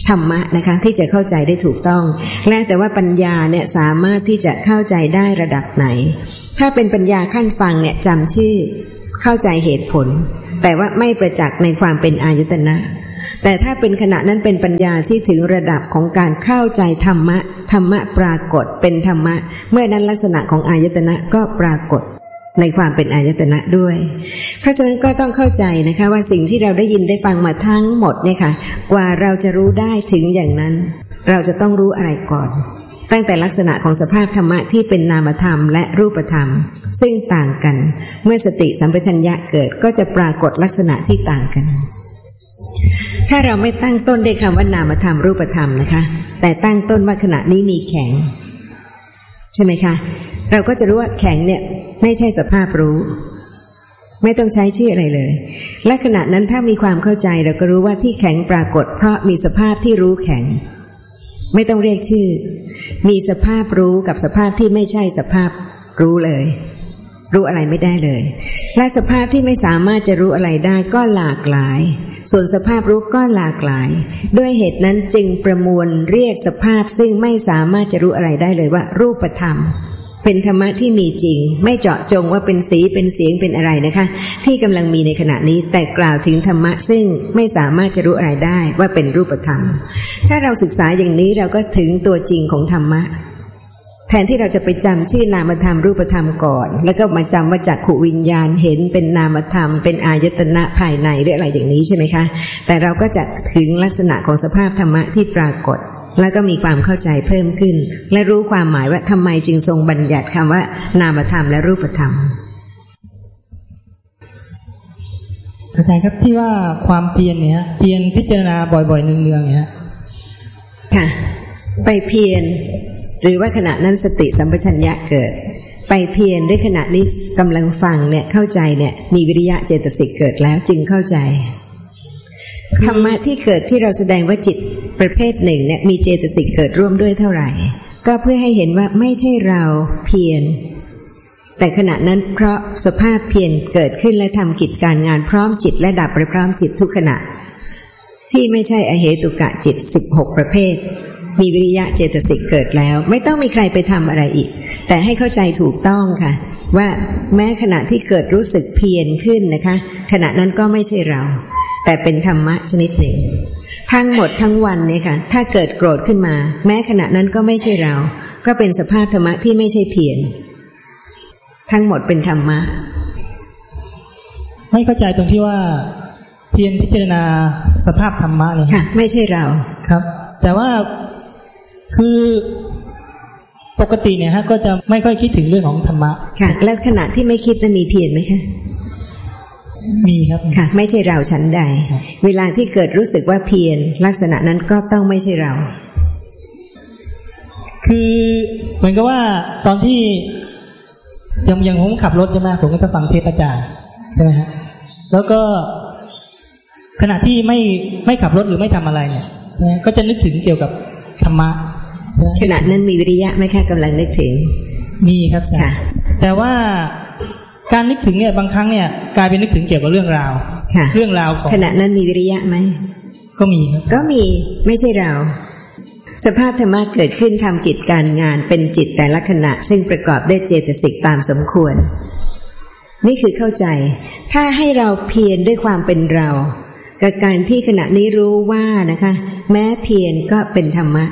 ธรรมะนะคะที่จะเข้าใจได้ถูกต้องแล้วแต่ว่าปัญญาเนี่ยสามารถที่จะเข้าใจได้ระดับไหนถ้าเป็นปัญญาขั้นฟังเนี่ยจำชื่อเข้าใจเหตุผลแต่ว่าไม่ประจักษ์ในความเป็นอายตนะแต่ถ้าเป็นขณะนั้นเป็นปัญญาที่ถึงระดับของการเข้าใจธรรมะธรรมะปรากฏเป็นธรรมะเมื่อนั้นลักษณะของอายตนะก็ปรากฏในความเป็นอายตนะด้วยเพราะฉะนั้นก็ต้องเข้าใจนะคะว่าสิ่งที่เราได้ยินได้ฟังมาทั้งหมดเนี่ยค่ะกว่าเราจะรู้ได้ถึงอย่างนั้นเราจะต้องรู้อะไรก่อนตั้งแต่ลักษณะของสภาพธรรมะที่เป็นนามธรรมและรูปธรรมซึ่งต่างกันเมื่อสติสัมปชัญญะเกิดก็จะปรากฏลักษณะที่ต่างกันถ้าเราไม่ตั้งต้นด้วยคำว่านามธรรมรูปธรรมนะคะแต่ตั้งต้นว่าขณะนี้มีแข็งใช่ไหมคะเราก็จะรู้ว่าแข็งเนี่ยไม่ใช่สภาพรู้ไม่ต้องใช้ชื่ออะไรเลยและขณะนั้นถ้ามีความเข้าใจเราก็รู้ว่าที่แข็งปรากฏเพราะมีสภาพที่รู้แข็งไม่ต้องเรียกชื่อมีสภาพรู้กับสภาพที่ไม่ใช่สภาพรู้เลยรู้อะไรไม่ได้เลยและสภาพที่ไม่สามารถจะรู้อะไรได้ก็หลากหลายส่วนสภาพรู้ก็หลากหลายด้วยเหตุนั้นจึงประมวลเรียกสภาพซึ่งไม่สามารถจะรู้อะไรได้เลยว่ารูปธรรมเป็นธรรมะที่มีจริงไม่เจาะจงว่าเป็นสีเป็นเสียงเป็นอะไรนะคะที่กำลังมีในขณะนี้แต่กล่าวถึงธรรมะซึ่งไม่สามารถจะรู้อะไรได้ว่าเป็นรูปธรรมถ้าเราศึกษาอย่างนี้เราก็ถึงตัวจริงของธรรมะแทนที่เราจะไปจำชื่อนามธรรมรูปธรรมก่อนแล้วก็มาจำว่าจักขุวิญญาณเห็นเป็นนามธรรมเป็นอายตนะภายในหรืออะไรอย่างนี้ใช่ไหมคะแต่เราก็จะถึงลักษณะของสภาพธรรมะที่ปรากฏแล้วก็มีความเข้าใจเพิ่มขึ้นและรู้ความหมายว่าทำไมจึงทรงบัญญัติคำว่านามธรรมและรูปธรรมอาจารย์ครับที่ว่าความเพียรเนี่ยเพียรพิจารณาบ่อยๆเนืองๆเนี่ยค่ะไปเพียรหรือว่าขณะนั้นสติสัมปชัญญะเกิดไปเพียรด้วยขณะนี้กำลังฟังเนี่ยเข้าใจเนี่ยมีวิริยะเจตสิกเกิดแล้วจึงเข้าใจธรรมะที่เกิดที่เราแสดงว่าจิตประเภทหนึ่งเนี่ยมีเจตสิกเกิดร่วมด้วยเท่าไหร่ก็เพื่อให้เห็นว่าไม่ใช่เราเพียรแต่ขณะนั้นเพราะสภาพเพียรเกิดขึ้นและทำกิจการงานพร้อมจิตและดับไปพร้อมจิตทุกขณะที่ไม่ใช่อเหตุกะจิตสิบหกประเภทมีวิริยะเจตสิกเกิดแล้วไม่ต้องมีใครไปทำอะไรอีกแต่ให้เข้าใจถูกต้องค่ะว่าแม้ขณะที่เกิดรู้สึกเพียรขึ้นนะคะขณะนั้นก็ไม่ใช่เราแต่เป็นธรรมะชนิดหนึ่งทั้งหมดทั้งวันเนี่ยค่ะถ้าเกิดโกรธขึ้นมาแม้ขณะนั้นก็ไม่ใช่เราก็เป็นสภาพธรรมะที่ไม่ใช่เพียรทั้งหมดเป็นธรรมะไม่เข้าใจตรงที่ว่าเพียรพิจารณาสภาพธรรมะเนี่ยค่ะไม่ใช่เราครับแต่ว่าคือปกติเนี่ยฮะก็จะไม่ค่อยคิดถึงเรื่องของธรรมะค่ะและขณะที่ไม่คิดนั้นมีเพียรไหมคะมีครับค่ะไม่ใช่เราชั้นใดเวลาที่เกิดรู้สึกว่าเพียรลักษณะนั้นก็ต้องไม่ใช่เราคือเหมือนกับว่าตอนที่ยังยังผมขับรถใช่ไหมผมก็จะฟังเทปอาจารย์ใช่ไหมฮะแล้วก็ขณะที่ไม่ไม่ขับรถหรือไม่ทำอะไรเนี่ยก็จะนึกถึงเกี่ยวกับธรรมะขณะนั้นมีวิริยะไหมคะกำลังนึกถึงมีครับค่ะแต่ว่าการนึกถึงเนี่ยบางครั้งเนี่ยกลายเป็นนึกถึงเกี่ยวกับเรื่องราวเรื่องราวของขณะนั้นมีวิริยะไหมก็มีครับก็มีไม่ใช่เราสภาพธรรมะเกิดขึ้นทำกิจการงานเป็นจิตแต่ละขณะซึ่งประกอบด้วยเจตสิกตามสมควรนี่คือเข้าใจถ้าให้เราเพียรด้วยความเป็นเรากับการที่ขณะนี้รู้ว่านะคะแม้เพียรก็เป็นธรรมะ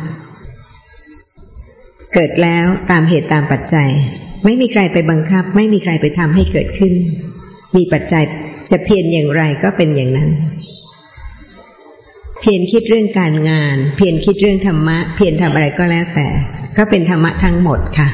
เกิดแล้วตามเหตุตามปัจจัยไม่มีใครไปบังคับไม่มีใครไปทำให้เกิดขึ้นมีปัจจัยจะเพียรอย่างไรก็เป็นอย่างนั้นเพียรคิดเรื่องการงานเพียรคิดเรื่องธรรมะเพียรทำอะไรก็แล้วแต่ก็เป็นธรรมะทั้งหมดค่ะ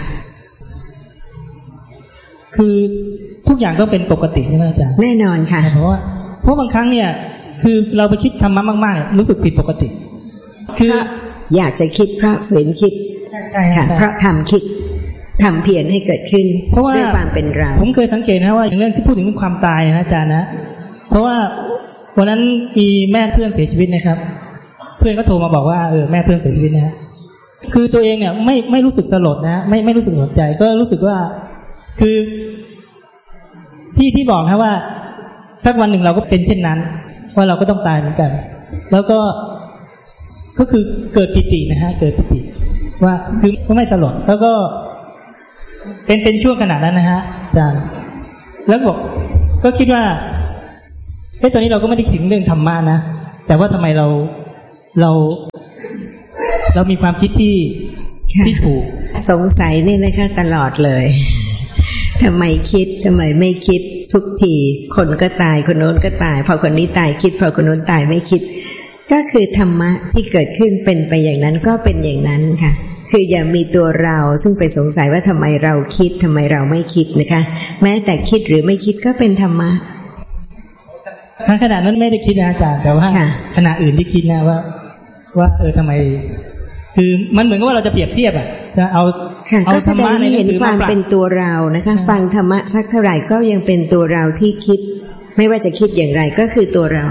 คือทุกอย่างก็เป็นปกติใช่ไหมอาจารย์แน่นอนค่ะเพราะว่าเพราะบางครั้งเนี่ยคือเราไปคิดธรรมะมากๆรู้สึกผิดปกติคืออยากจะคิดเพราะฝืนคิดใช่ค่ะเพราะทำคิดทำเพียรให้เกิดขึ้นเพราะว่าด้วยความเป็นเราผมเคยสังเกตนะว่าอย่างเรื่องที่พูดถึงความตายนะอาจารย์นะเพราะว่าวันนั้นมีแม่เพื่อนเสียชีวิตนะครับเพื่อนก็โทรมาบอกว่าเออแม่เพื่อนเสียชีวิตนะคือตัวเองเนี่ยไม่ไม่รู้สึกสลดนะไม่ไม่รู้สึกสนใจก็รู้สึกว่าคือที่ที่บอกนะว่าสักวันหนึ่งเราก็เป็นเช่นนั้นว่าเราก็ต้องตายเหมือนกันแล้วก็ก็คือเกิดปิตินะฮะเกิดปิติว่าคือก็ไม่สลดแล้วก็เป็นเป็นช่วงขนาดนั้นนะฮะอาจารย์แล้วบอกก็คิดว่าเฮ้ยตอนนี้เราก็ไม่ได้คิดเรื่องธรรมะนะแต่ว่าทำไมเราเราเรามีความคิดที่ที่ถูกสงสัยนี่นะคะตลอดเลยทำไมคิดทำไมไม่คิดทุกทีคนก็ตายคนโน้นก็ตายพอคนนี้ตายคิดพอคนโน้นตายไม่คิดก็คือธรรมะที่เกิดขึ้นเป็นไปอย่างนั้นก็เป็นอย่างนั้นค่ะคืออย่ามีตัวเราซึ่งไปสงสัยว่าทำไมเราคิดทำไมเราไม่คิดนะคะแม้แต่คิดหรือไม่คิดก็เป็นธรรมะทั้งขณะนั้นไม่ได้คิดนะอาจารย์แต่ว่าขณะอื่นที่คิดนะว่าว่าเออทำไมคือมันเหมือนกับว่าเราจะเปรียบเทียบอ่ะจะเอาเอาธรรมะให้เห็นความเป็นตัวเรานะคะฟังธรรมะสักเท่าไหร่ก็ยังเป็นตัวเราที่คิดไม่ว่าจะคิดอย่างไรก็คือตัวเรา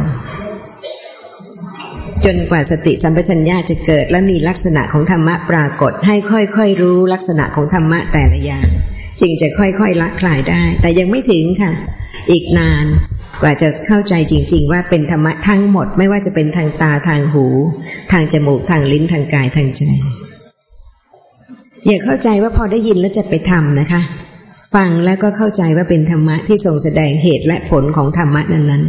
จนกว่าสติสัมปชัญญะจะเกิดและมีลักษณะของธรรมะปรากฏให้ค่อยๆรู้ลักษณะของธรรมะแต่ละอย่างจึงจะค่อยๆละคลายได้แต่ยังไม่ถึงค่ะอีกนานกว่าจะเข้าใจจริงๆว่าเป็นธรรมะทั้งหมดไม่ว่าจะเป็นทางตาทางหูทางจมูกทางลิ้นทางกายทางใจอย่าเข้าใจว่าพอได้ยินแล้วจะไปทำนะคะฟังแล้วก็เข้าใจว่าเป็นธรรมะที่ทรงแสดงเหตุและผลของธรรมะนั้น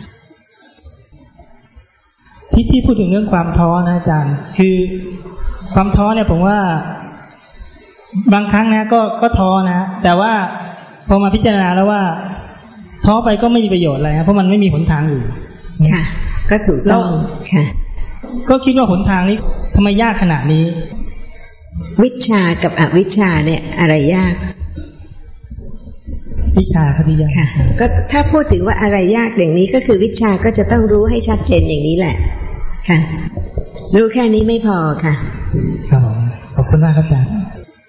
ๆที่ที่พูดถึงเรื่องความท้อนะอาจารย์คือความท้อเนี่ยผมว่าบางครั้งนะก็ก็ท้อนะแต่ว่าพอมาพิจารณาแล้วว่าท้อไปก็ไม่มีประโยชน์อะไรนะเพราะมันไม่มีหนทางอื่นค่ะก็ถูกต้องค่ะก็คิดว่าหนทางนี้ทำไมยากขนาดนี้วิชากับอวิชชาเนี่ยอะไรยากวิชาครับที่ยากค่ะก็ถ้าพูดถึงว่าอะไรยากอย่างนี้ก็คือวิชาก็จะต้องรู้ให้ชัดเจนอย่างนี้แหละค่ะรู้แค่นี้ไม่พอค่ะครับขอบคุณมากครับอาจารย์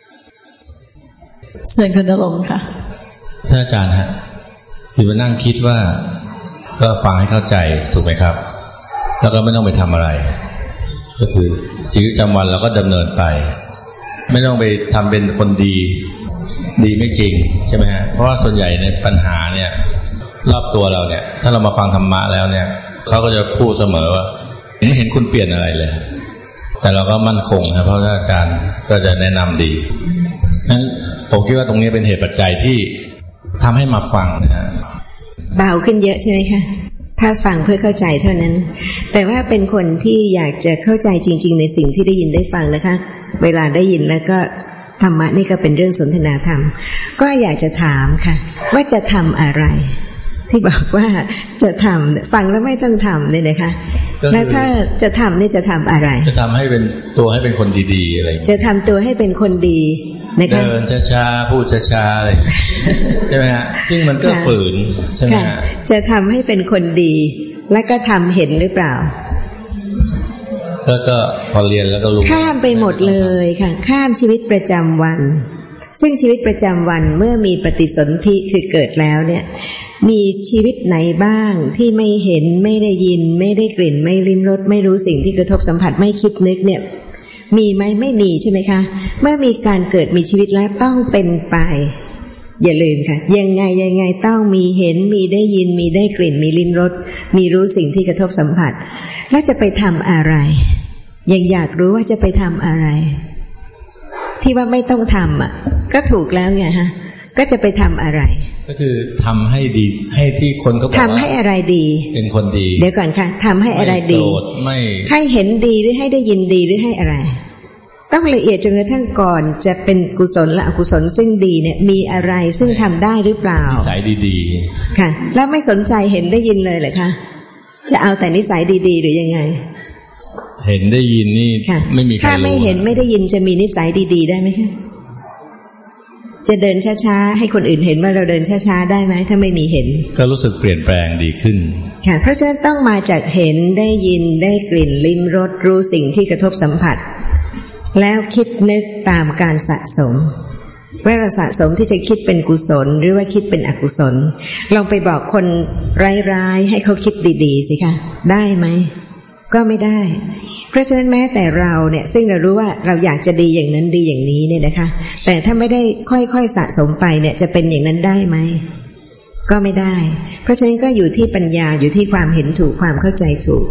เชิญคุณณรงค์ค่ะท่านอาจารย์ฮะคือมานั่งคิดว่าก็ฟังให้เข้าใจถูกไหมครับแล้วก็ไม่ต้องไปทำอะไรก็คือชีวิตประจำวันเราก็ดำเนินไปไม่ต้องไปทำเป็นคนดีดีไม่จริงใช่ไหมฮะเพราะว่าส่วนใหญ่ในปัญหาเนี่ยรอบตัวเราเนี่ยถ้าเรามาฟังธรรมะแล้วเนี่ยเขาก็จะพูดเสมอว่าไม่เห็นคุณเปลี่ยนอะไรเลยแต่เราก็มั่นคงครับเพราะอาจารย์ก็จะแนะนำดีนั้นผมคิดว่าตรงนี้เป็นเหตุปัจจัยที่ทำให้มาฟังนะฮะเบาขึ้นเยอะใช่ไหมคะถ้าฟังเพื่อเข้าใจเท่านั้นแต่ว่าเป็นคนที่อยากจะเข้าใจจริงๆในสิ่งที่ได้ยินได้ฟังนะคะเวลาได้ยินแล้วก็ธรรมะนี่ก็เป็นเรื่องสนทนาธรรมก็อยากจะถามค่ะว่าจะทำอะไรที่บอกว่าจะทำฟังแล้วไม่ต้องทำเลยนะคะแล้วถ้าจะทำนี่จะทำอะไรจะทำให้เป็นตัวให้เป็นคนดีๆอะไรจะทำตัวให้เป็นคนดีนะคะเดินช้าๆพูดช้าๆอะไรใช่ไหมฮะซึ่งมันก็ฝืนใช่ไหมฮะจะทำให้เป็นคนดีแล้วก็ทำเห็นหรือเปล่าแล้วก็พอเรียนแล้วก็รู้ข้ามไปหมดเลยค่ะข้ามชีวิตประจำวันซึ่งชีวิตประจำวันเมื่อมีปฏิสนธิคือเกิดแล้วเนี่ยมีชีวิตไหนบ้างที่ไม่เห็นไม่ได้ยินไม่ได้กลิ่นไม่ลิ้มรสไม่รู้สิ่งที่กระทบสัมผัสไม่คิดนึกเนี่ยมีไหมไม่มีใช่ไหมคะเมื่อมีการเกิดมีชีวิตแล้วต้องเป็นไปอย่าลืมค่ะยังไงยังไงต้องมีเห็นมีได้ยินมีได้กลิ่นมีลิ้มรสมีรู้สิ่งที่กระทบสัมผัสแล้วจะไปทำอะไรยังอยากรู้ว่าจะไปทำอะไรที่ว่าไม่ต้องทำอ่ะก็ถูกแล้วไงฮะก็จะไปทำอะไรก็คือทำให้ดีให้ที่คนก็บอกว่าทำให้อะไรดีเป็นคนดีเดี๋ยวก่อนค่ะทำให้อะไรดีไม่ให้เห็นดีหรือให้ได้ยินดีหรือให้อะไรต้องละเอียดจนกระทั่งก่อนจะเป็นกุศลและอกุศลซึ่งดีเนี่ยมีอะไรซึ่งทำได้หรือเปล่านิสัยดีๆค่ะแล้วไม่สนใจเห็นได้ยินเลยเหรอคะจะเอาแต่นิสัยดีๆหรือยังไงเห็นได้ยินนี่ไม่มีใครรู้ถ้าไม่เห็นไม่ได้ยินจะมีนิสัยดีๆได้ไหมคะจะเดินช้าๆให้คนอื่นเห็นว่าเราเดินช้าๆได้ไหมถ้าไม่มีเห็นก็รู้สึกเปลี่ยนแปลงดีขึ้นค่ะเพราะฉะนั้นต้องมาจากเห็นได้ยินได้กลิ่นลิ้มรสรู้สิ่งที่กระทบสัมผัสแล้วคิดนึกตามการสะสมว่าเราสะสมที่จะคิดเป็นกุศลหรือว่าคิดเป็นอกุศลลองไปบอกคนร้ายๆให้เขาคิดดีๆสิคะได้ไหมก็ไม่ได้เพราะฉะนั้นแม้แต่เราเนี่ยซึ่งเรารู้ว่าเราอยากจะดีอย่างนั้นดีอย่างนี้เนี่ยนะคะแต่ถ้าไม่ได้ค่อยๆสะสมไปเนี่ยจะเป็นอย่างนั้นได้ไหมก็ไม่ได้เพราะฉะนั้นก็อยู่ที่ปัญญาอยู่ที่ความเห็นถูกความเข้าใจถูก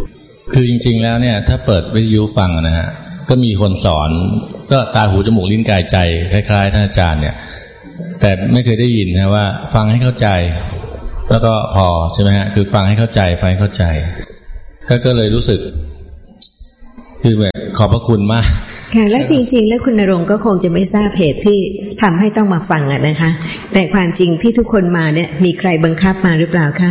คือจริงๆแล้วเนี่ยถ้าเปิดวิทยุฟังนะฮะก็มีคนสอนก็ตาหูจมูกลิ้นกายใจคล้ายๆท่านอาจารย์เนี่ยแต่ไม่เคยได้ยินนะว่าฟังให้เข้าใจแล้วก็พอใช่ไหมฮะคือฟังให้เข้าใจฟังให้เข้าใจก็ก็เลยรู้สึกคือแบบขอบพระคุณมากค่ะและจริงๆแล้วคุณณรงค์ก็คงจะไม่ทราบเหตุที่ทำให้ต้องมาฟังอ่ะนะคะแต่ความจริงที่ทุกคนมาเนี่ยมีใครบังคับมาหรือเปล่าคะ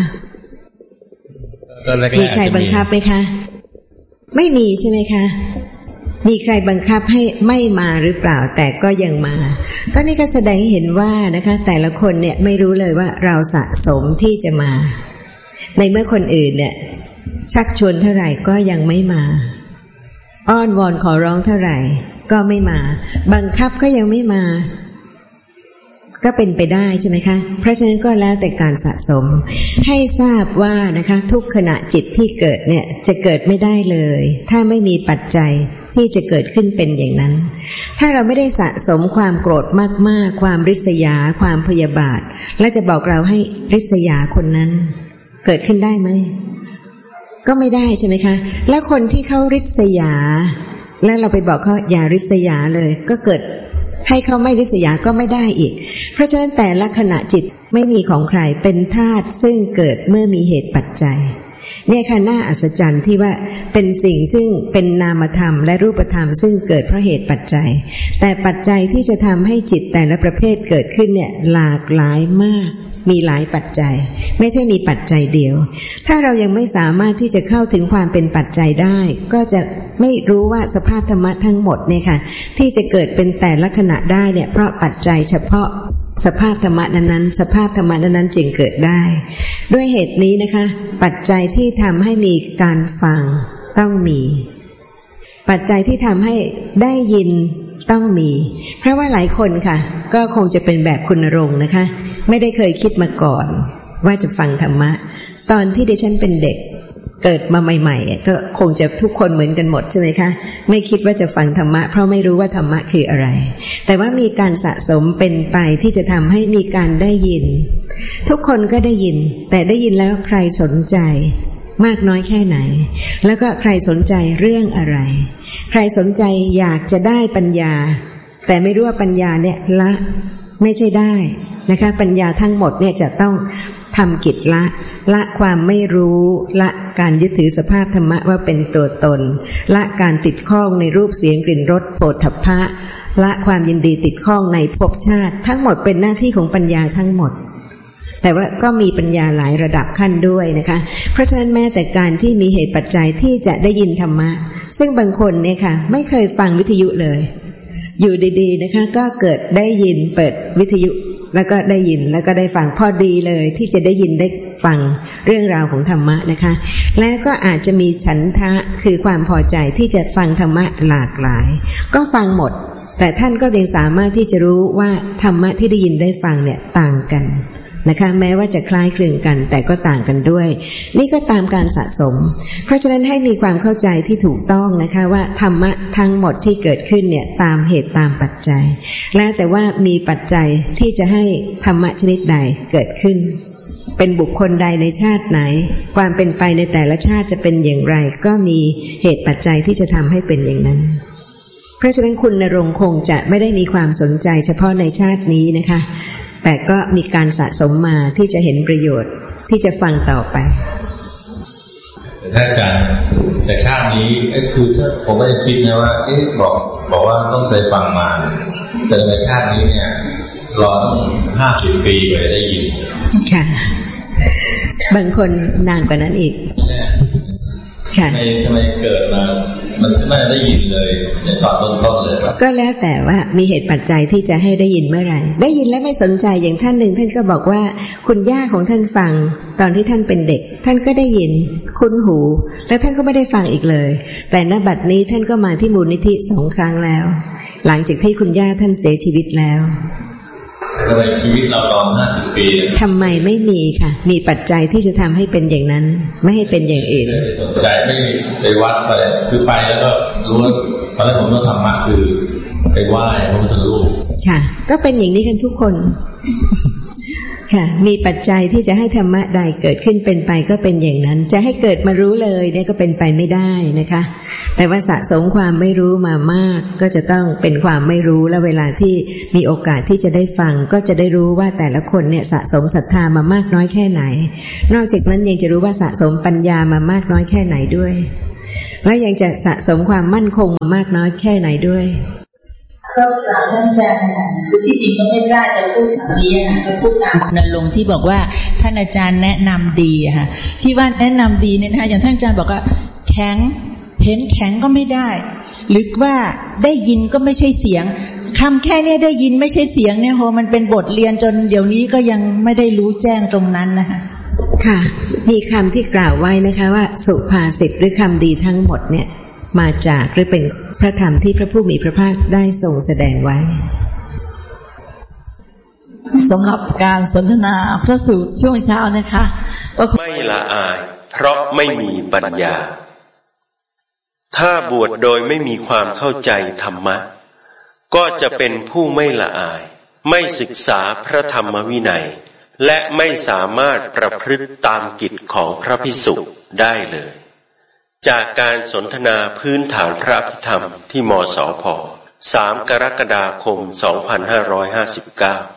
มีใครบังคับไหมคะไม่มีใช่ไหมคะมีใครบังคับให้ไม่มาหรือเปล่าแต่ก็ยังมาก็นี่ก็แสดงให้เห็นว่านะคะแต่ละคนเนี่ยไม่รู้เลยว่าเราสะสมที่จะมาในเมื่อคนอื่นเนี่ยชักชวนเท่าไหร่ก็ยังไม่มาอ้อนวอนขอร้องเท่าไหร่ก็ไม่มาบังคับก็ยังไม่มาก็เป็นไปได้ใช่ไหมคะเพราะฉะนั้นก็แล้วแต่การสะสมให้ทราบว่านะคะทุกขณะจิตที่เกิดเนี่ยจะเกิดไม่ได้เลยถ้าไม่มีปัจจัยที่จะเกิดขึ้นเป็นอย่างนั้นถ้าเราไม่ได้สะสมความโกรธมากๆความริษยาความพยาบาทและจะบอกเราให้ริษยาคนนั้นเกิดขึ้นได้ไหมก็ไม่ได้ใช่ไหมคะแล้วคนที่เขาริษยาแล้วเราไปบอกเขาอย่าริษยาเลยก็เกิดให้เขาไม่ริษยาก็ไม่ได้อีกเพราะฉะนั้นแต่ละขณะจิตไม่มีของใครเป็นธาตุซึ่งเกิดเมื่อมีเหตุปัจจัยเนี่ยค่ะน่าอัศจรรย์ที่ว่าเป็นสิ่งซึ่งเป็นนามธรรมและรูปธรรมซึ่งเกิดเพราะเหตุปัจจัยแต่ปัจจัยที่จะทำให้จิตแต่ละประเภทเกิดขึ้นเนี่ยหลากหลายมากมีหลายปัจจัยไม่ใช่มีปัจจัยเดียวถ้าเรายังไม่สามารถที่จะเข้าถึงความเป็นปัจจัยได้ก็จะไม่รู้ว่าสภาพธรรมะทั้งหมดเนี่ยค่ะที่จะเกิดเป็นแต่ละขณะได้เนี่ยเพราะปัจจัยเฉพาะสภาพธรรมะนั้นๆสภาพธรรมะนั้นๆจึงเกิดได้ด้วยเหตุนี้นะคะปัจจัยที่ทำให้มีการฟังต้องมีปัจจัยที่ทำให้ได้ยินต้องมีเพราะว่าหลายคนค่ะก็คงจะเป็นแบบคุณณรงค์นะคะไม่ได้เคยคิดมาก่อนว่าจะฟังธรรมะตอนที่ดิฉันเป็นเด็กเกิดมาใหม่ๆก็คงจะทุกคนเหมือนกันหมดใช่ไหมคะไม่คิดว่าจะฟังธรรมะเพราะไม่รู้ว่าธรรมะคืออะไรแต่ว่ามีการสะสมเป็นไปที่จะทำให้มีการได้ยินทุกคนก็ได้ยินแต่ได้ยินแล้วใครสนใจมากน้อยแค่ไหนแล้วก็ใครสนใจเรื่องอะไรใครสนใจอยากจะได้ปัญญาแต่ไม่รู้ว่าปัญญาเนี่ยละไม่ใช่ได้นะคะปัญญาทั้งหมดเนี่ยจะต้องทำกิจละละความไม่รู้ละการยึดถือสภาพธรรมะว่าเป็นตัวตนละการติดข้องในรูปเสียงกลิ่นรสโผฏฐัพพะละความยินดีติดข้องในภพชาติทั้งหมดเป็นหน้าที่ของปัญญาทั้งหมดแต่ว่าก็มีปัญญาหลายระดับขั้นด้วยนะคะเพราะฉะนั้นแม้แต่การที่มีเหตุปัจจัยที่จะได้ยินธรรมะซึ่งบางคนเนี่ยค่ะไม่เคยฟังวิทยุเลยอยู่ดีๆนะคะก็เกิดได้ยินเปิดวิทยุแล้วก็ได้ยินแล้วก็ได้ฟังพอดีเลยที่จะได้ยินได้ฟังเรื่องราวของธรรมะนะคะและก็อาจจะมีฉันทะคือความพอใจที่จะฟังธรรมะหลากหลายก็ฟังหมดแต่ท่านก็ยังสามารถที่จะรู้ว่าธรรมะที่ได้ยินได้ฟังเนี่ยต่างกันนะคะแม้ว่าจะคล้ายคลึงกันแต่ก็ต่างกันด้วยนี่ก็ตามการสะสมเพราะฉะนั้นให้มีความเข้าใจที่ถูกต้องนะคะว่าธรรมะทั้งหมดที่เกิดขึ้นเนี่ยตามเหตุตามปัจจัยและแต่ว่ามีปัจจัยที่จะให้ธรรมะชนิดใดเกิดขึ้นเป็นบุคคลใดในชาติไหนความเป็นไปในแต่ละชาติจะเป็นอย่างไรก็มีเหตุปัจจัยที่จะทำให้เป็นอย่างนั้นเพราะฉะนั้นคุณณรงค์คงจะไม่ได้มีความสนใจเฉพาะในชาตินี้นะคะแต่ก็มีการสะสมมาที่จะเห็นประโยชน์ที่จะฟังต่อไปแต่ถ้าอาจารย์แต่ชาตินี้ก็คือถ้าผมก็จะคิดนะว่าเอ๊ะบอกบอกว่าต้องเคยฟังมาแต่ในชาตินี้เนี่ยรอต้องห้าสิบปีกว่าจะได้ยินค่ะบางคนนานกว่านั้นอีกทำไมทำไมเกิดมามันไม่ได้ยินเลยในตอนต้นๆเลยครับก็แล้วแต่ว่ามีเหตุปัจจัยที่จะให้ได้ยินเมื่อไหร่ได้ยินแล้วไม่สนใจอย่างท่านหนึ่งท่านก็บอกว่าคุณย่าของท่านฟังตอนที่ท่านเป็นเด็กท่านก็ได้ยินคุ้นหูแล้วท่านก็ไม่ได้ฟังอีกเลยแต่ณบัดนี้ท่านก็มาที่มูลนิธิสองครั้งแล้วหลังจากที่คุณย่าท่านเสียชีวิตแล้วทำไมชีวิตเราตอนห้าสิบปีทำไมไม่มีค่ะมีปัจจัยที่จะทำให้เป็นอย่างนั้นไม่ให้เป็นอย่างอื่นไม่สนใจไม่ไปวัดไปคือไปแล้วก็รู้ว่าตอนแรกผมต้องธรรมะคือไปไหว้พระพุทธรูปค่ะก็เป็นอย่างนี้กันทุกคนค่ะมีปัจจัยที่จะให้ธรรมะใดเกิดขึ้นเป็นไปก็เป็นอย่างนั้นจะให้เกิดมารู้เลยเนี่ยก็เป็นไปไม่ได้นะคะแต่ว่าสะสมความไม่รู้มามากก็จะต้องเป็นความไม่รู้แล้วเวลาที่มีโอกาสที่จะได้ฟังก็จะได้รู้ว่าแต่ละคนเนี่ยสะสมศรัทธามามากน้อยแค่ไหนนอกจากนั้นยังจะรู้ว่าสะสมปัญญามามากน้อยแค่ไหนด้วยและยังจะสะสมความมั่นคงมามากน้อยแค่ไหนด้วยก็กล่าวท่านอาจารย์คือที่จริงก็ไม่กล้าจะพูดคำนี้นะก็พูดตามคุณณรงค์ที่บอกว่าท่านอาจารย์แนะนำดีค่ะที่ว่าแนะนำดีเนี่ยนะคะอย่างท่านอาจารย์บอกว่าแข็งเห็นแข็งก็ไม่ได้หรือว่าได้ยินก็ไม่ใช่เสียงคำแค่นี้ได้ยินไม่ใช่เสียงเนี่ยโหมันเป็นบทเรียนจนเดี๋ยวนี้ก็ยังไม่ได้รู้แจ้งตรงนั้นนะคะค่ะมีคำที่กล่าวไว้นะคะว่าสุภาษิตหรือคำดีทั้งหมดเนี่ยมาจากหรือเป็นพระธรรมที่พระผู้มีพระภาคได้ทรงแสดงไว้สำหรับการสนทนาพระสูตรช่วงเช้านะคะไม่ละอายเพราะไม่มีปัญญาถ้าบวชโดยไม่มีความเข้าใจธรรมะก็จะเป็นผู้ไม่ละอายไม่ศึกษาพระธรรมวินัยและไม่สามารถประพฤติตามกิจของพระภิกษุได้เลยจากการสนทนาพื้นฐานพระอภิธรรมที่มสพ.สามกรกฎาคมสองพันห้าร้อยห้าสิบเก้า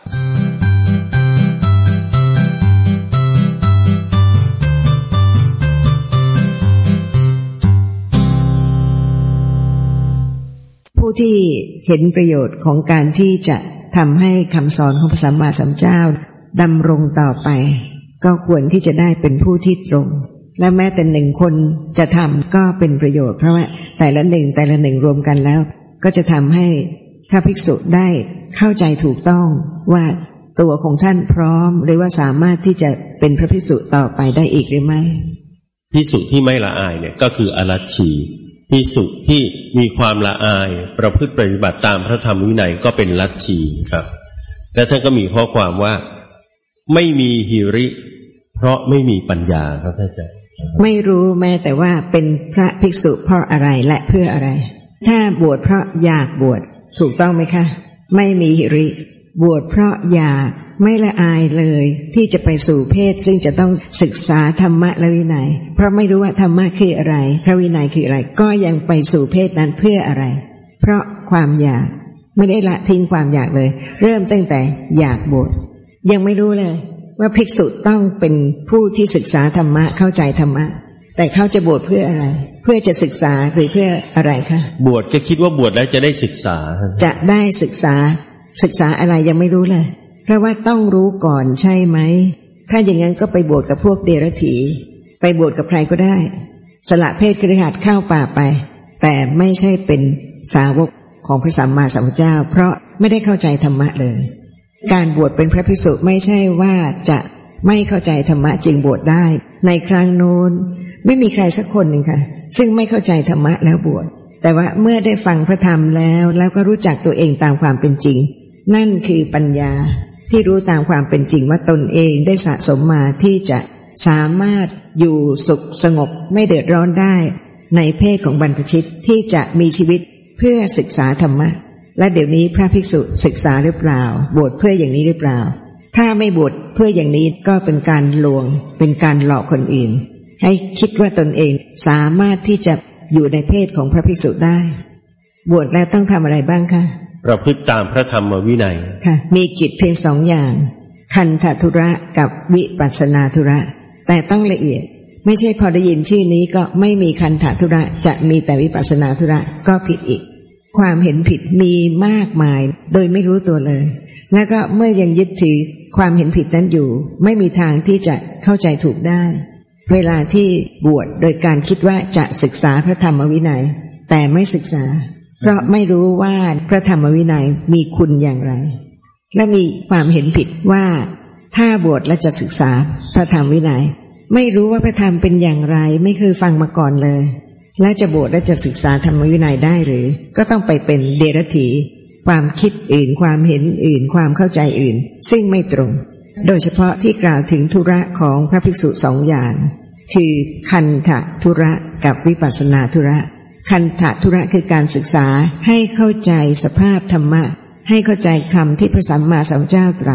ผู้ที่เห็นประโยชน์ของการที่จะทำให้คำสอนของพระสัมมาสัมพุทธเจ้าดำรงต่อไปก็ควรที่จะได้เป็นผู้ที่ตรงและแม้แต่หนึ่งคนจะทำก็เป็นประโยชน์เพราะว่าแต่ละหนึ่งแต่ละหนึ่งรวมกันแล้วก็จะทำให้พระภิกษุได้เข้าใจถูกต้องว่าตัวของท่านพร้อมหรือว่าสามารถที่จะเป็นพระภิกษุต่อไปได้อีกหรือไม่ภิกษุที่ไม่ละอายเนี่ยก็คืออรัชชีภิกษุที่มีความละอายประพฤติปฏิบัติตามพระธรรมวินัยก็เป็นรัชชีครับและท่านก็มีข้อความว่าไม่มีหิริเพราะไม่มีปัญญาครับท่านอาจารย์ไม่รู้แม้แต่ว่าเป็นพระภิกษุเพราะอะไรและเพื่ออะไรถ้าบวชเพราะอยากบวชถูกต้องไหมคะไม่มีหิริบวชเพราะอยากไม่ละอายเลยที่จะไปสู่เพศซึ่งจะต้องศึกษาธรรมะและวินัยเพราะไม่รู้ว่าธรรมะคืออะไรพระวินัยคืออะไรก็ยังไปสู่เพศนั้นเพื่ออะไรเพราะความอยากไม่ได้ละทิ้งความอยากเลยเริ่มตั้งแต่อยากบวชยังไม่รู้เลยว่าภิกษุต้องเป็นผู้ที่ศึกษาธรรมะเข้าใจธรรมะแต่เขาจะบวชเพื่ออะไรเพื่อจะศึกษาหรือเพื่ออะไรคะบวชก็คิดว่าบวชแล้วจะได้ศึกษาจะได้ศึกษาศึกษาอะไรยังไม่รู้เลยเพราะว่าต้องรู้ก่อนใช่ไหมถ้าอย่างนั้นก็ไปบวชกับพวกเดรัจฉีไปบวชกับใครก็ได้สละเพศคฤหัสถ์เข้าป่าไปแต่ไม่ใช่เป็นสาวกของพระสัมมาสัมพุทธเจ้าเพราะไม่ได้เข้าใจธรรมะเลยการบวชเป็นพระภิกษุไม่ใช่ว่าจะไม่เข้าใจธรรมะจึงบวชได้ในครั้งโน้นไม่มีใครสักคนหนึ่งค่ะซึ่งไม่เข้าใจธรรมะแล้วบวชแต่ว่าเมื่อได้ฟังพระธรรมแล้วแล้วก็รู้จักตัวเองตามความเป็นจริงนั่นคือปัญญาที่รู้ตามความเป็นจริงว่าตนเองได้สะสมมาที่จะสามารถอยู่สุขสงบไม่เดือดร้อนได้ในเพศของบรรพชิตที่จะมีชีวิตเพื่อศึกษาธรรมะและเดี๋ยวนี้พระภิกษุศึกษาหรือเปล่าบวชเพื่ออย่างนี้หรือเปล่าถ้าไม่บวชเพื่ออย่างนี้ก็เป็นการลวงเป็นการหลอกคนอื่นให้คิดว่าตนเองสามารถที่จะอยู่ในเพศของพระภิกษุได้บวชแล้วต้องทำอะไรบ้างคะประพฤติตามพระธรรมวินัยค่ะมีกิจเพียงสองอย่างคันธทุระกับวิปัสสนาธุระแต่ต้องละเอียดไม่ใช่พอได้ยินชื่อนี้ก็ไม่มีคันธทุระจะมีแต่วิปัสสนาธุระก็ผิดอีกความเห็นผิดมีมากมายโดยไม่รู้ตัวเลยแล้วก็เมื่อยังยึดถือความเห็นผิดนั้นอยู่ไม่มีทางที่จะเข้าใจถูกได้เวลาที่บวชโดยการคิดว่าจะศึกษาพระธรรมวินัยแต่ไม่ศึกษาเพราะไม่รู้ว่าพระธรรมวินัยมีคุณอย่างไรและมีความเห็นผิดว่าถ้าบวชแล้วจะศึกษาพระธรรมวินัยไม่รู้ว่าพระธรรมเป็นอย่างไรไม่เคยฟังมาก่อนเลยและจะบวชและจะศึกษาธรรมวินัยได้หรือก็ต้องไปเป็นเดรัจฉีความคิดอื่นความเห็นอื่นความเข้าใจอื่นซึ่งไม่ตรงโดยเฉพาะที่กล่าวถึงธุระของพระภิกษุสองอย่างคือคันธธุระกับวิปัสสนาธุระคันธธุระคือการศึกษาให้เข้าใจสภาพธรรมะให้เข้าใจคำที่พระสัมมาสัมพุทธเจ้าตรัส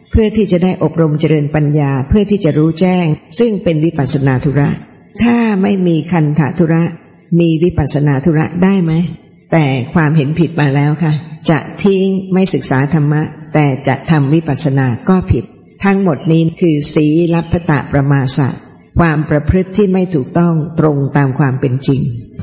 เพื่อที่จะได้อบรมเจริญปัญญาเพื่อที่จะรู้แจ้งซึ่งเป็นวิปัสสนาธุระถ้าไม่มีคันธธุระมีวิปัสสนาธุระได้ไหมแต่ความเห็นผิดมาแล้วค่ะจะทิ้งไม่ศึกษาธรรมะแต่จะทำวิปัสสนาก็ผิดทั้งหมดนี้คือสีลัพพตประมาสะความประพฤติที่ไม่ถูกต้องตรงตามความเป็นจริง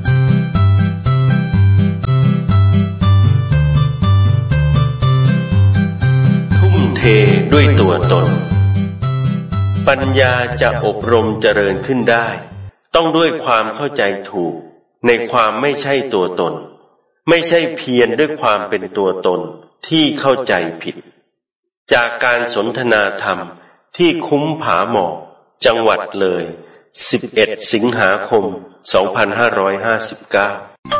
ทุ่มเทด้วยตัวตนปัญญาจะอบรมเจริญขึ้นได้ต้องด้วยความเข้าใจถูกในความไม่ใช่ตัวตนไม่ใช่เพียรด้วยความเป็นตัวตนที่เข้าใจผิดจากการสนทนาธรรมที่คุ้มผาหมอกจังหวัดเลยสิบเอ็ดสิงหาคมสองพันห้าร้อยห้าสิบเก้า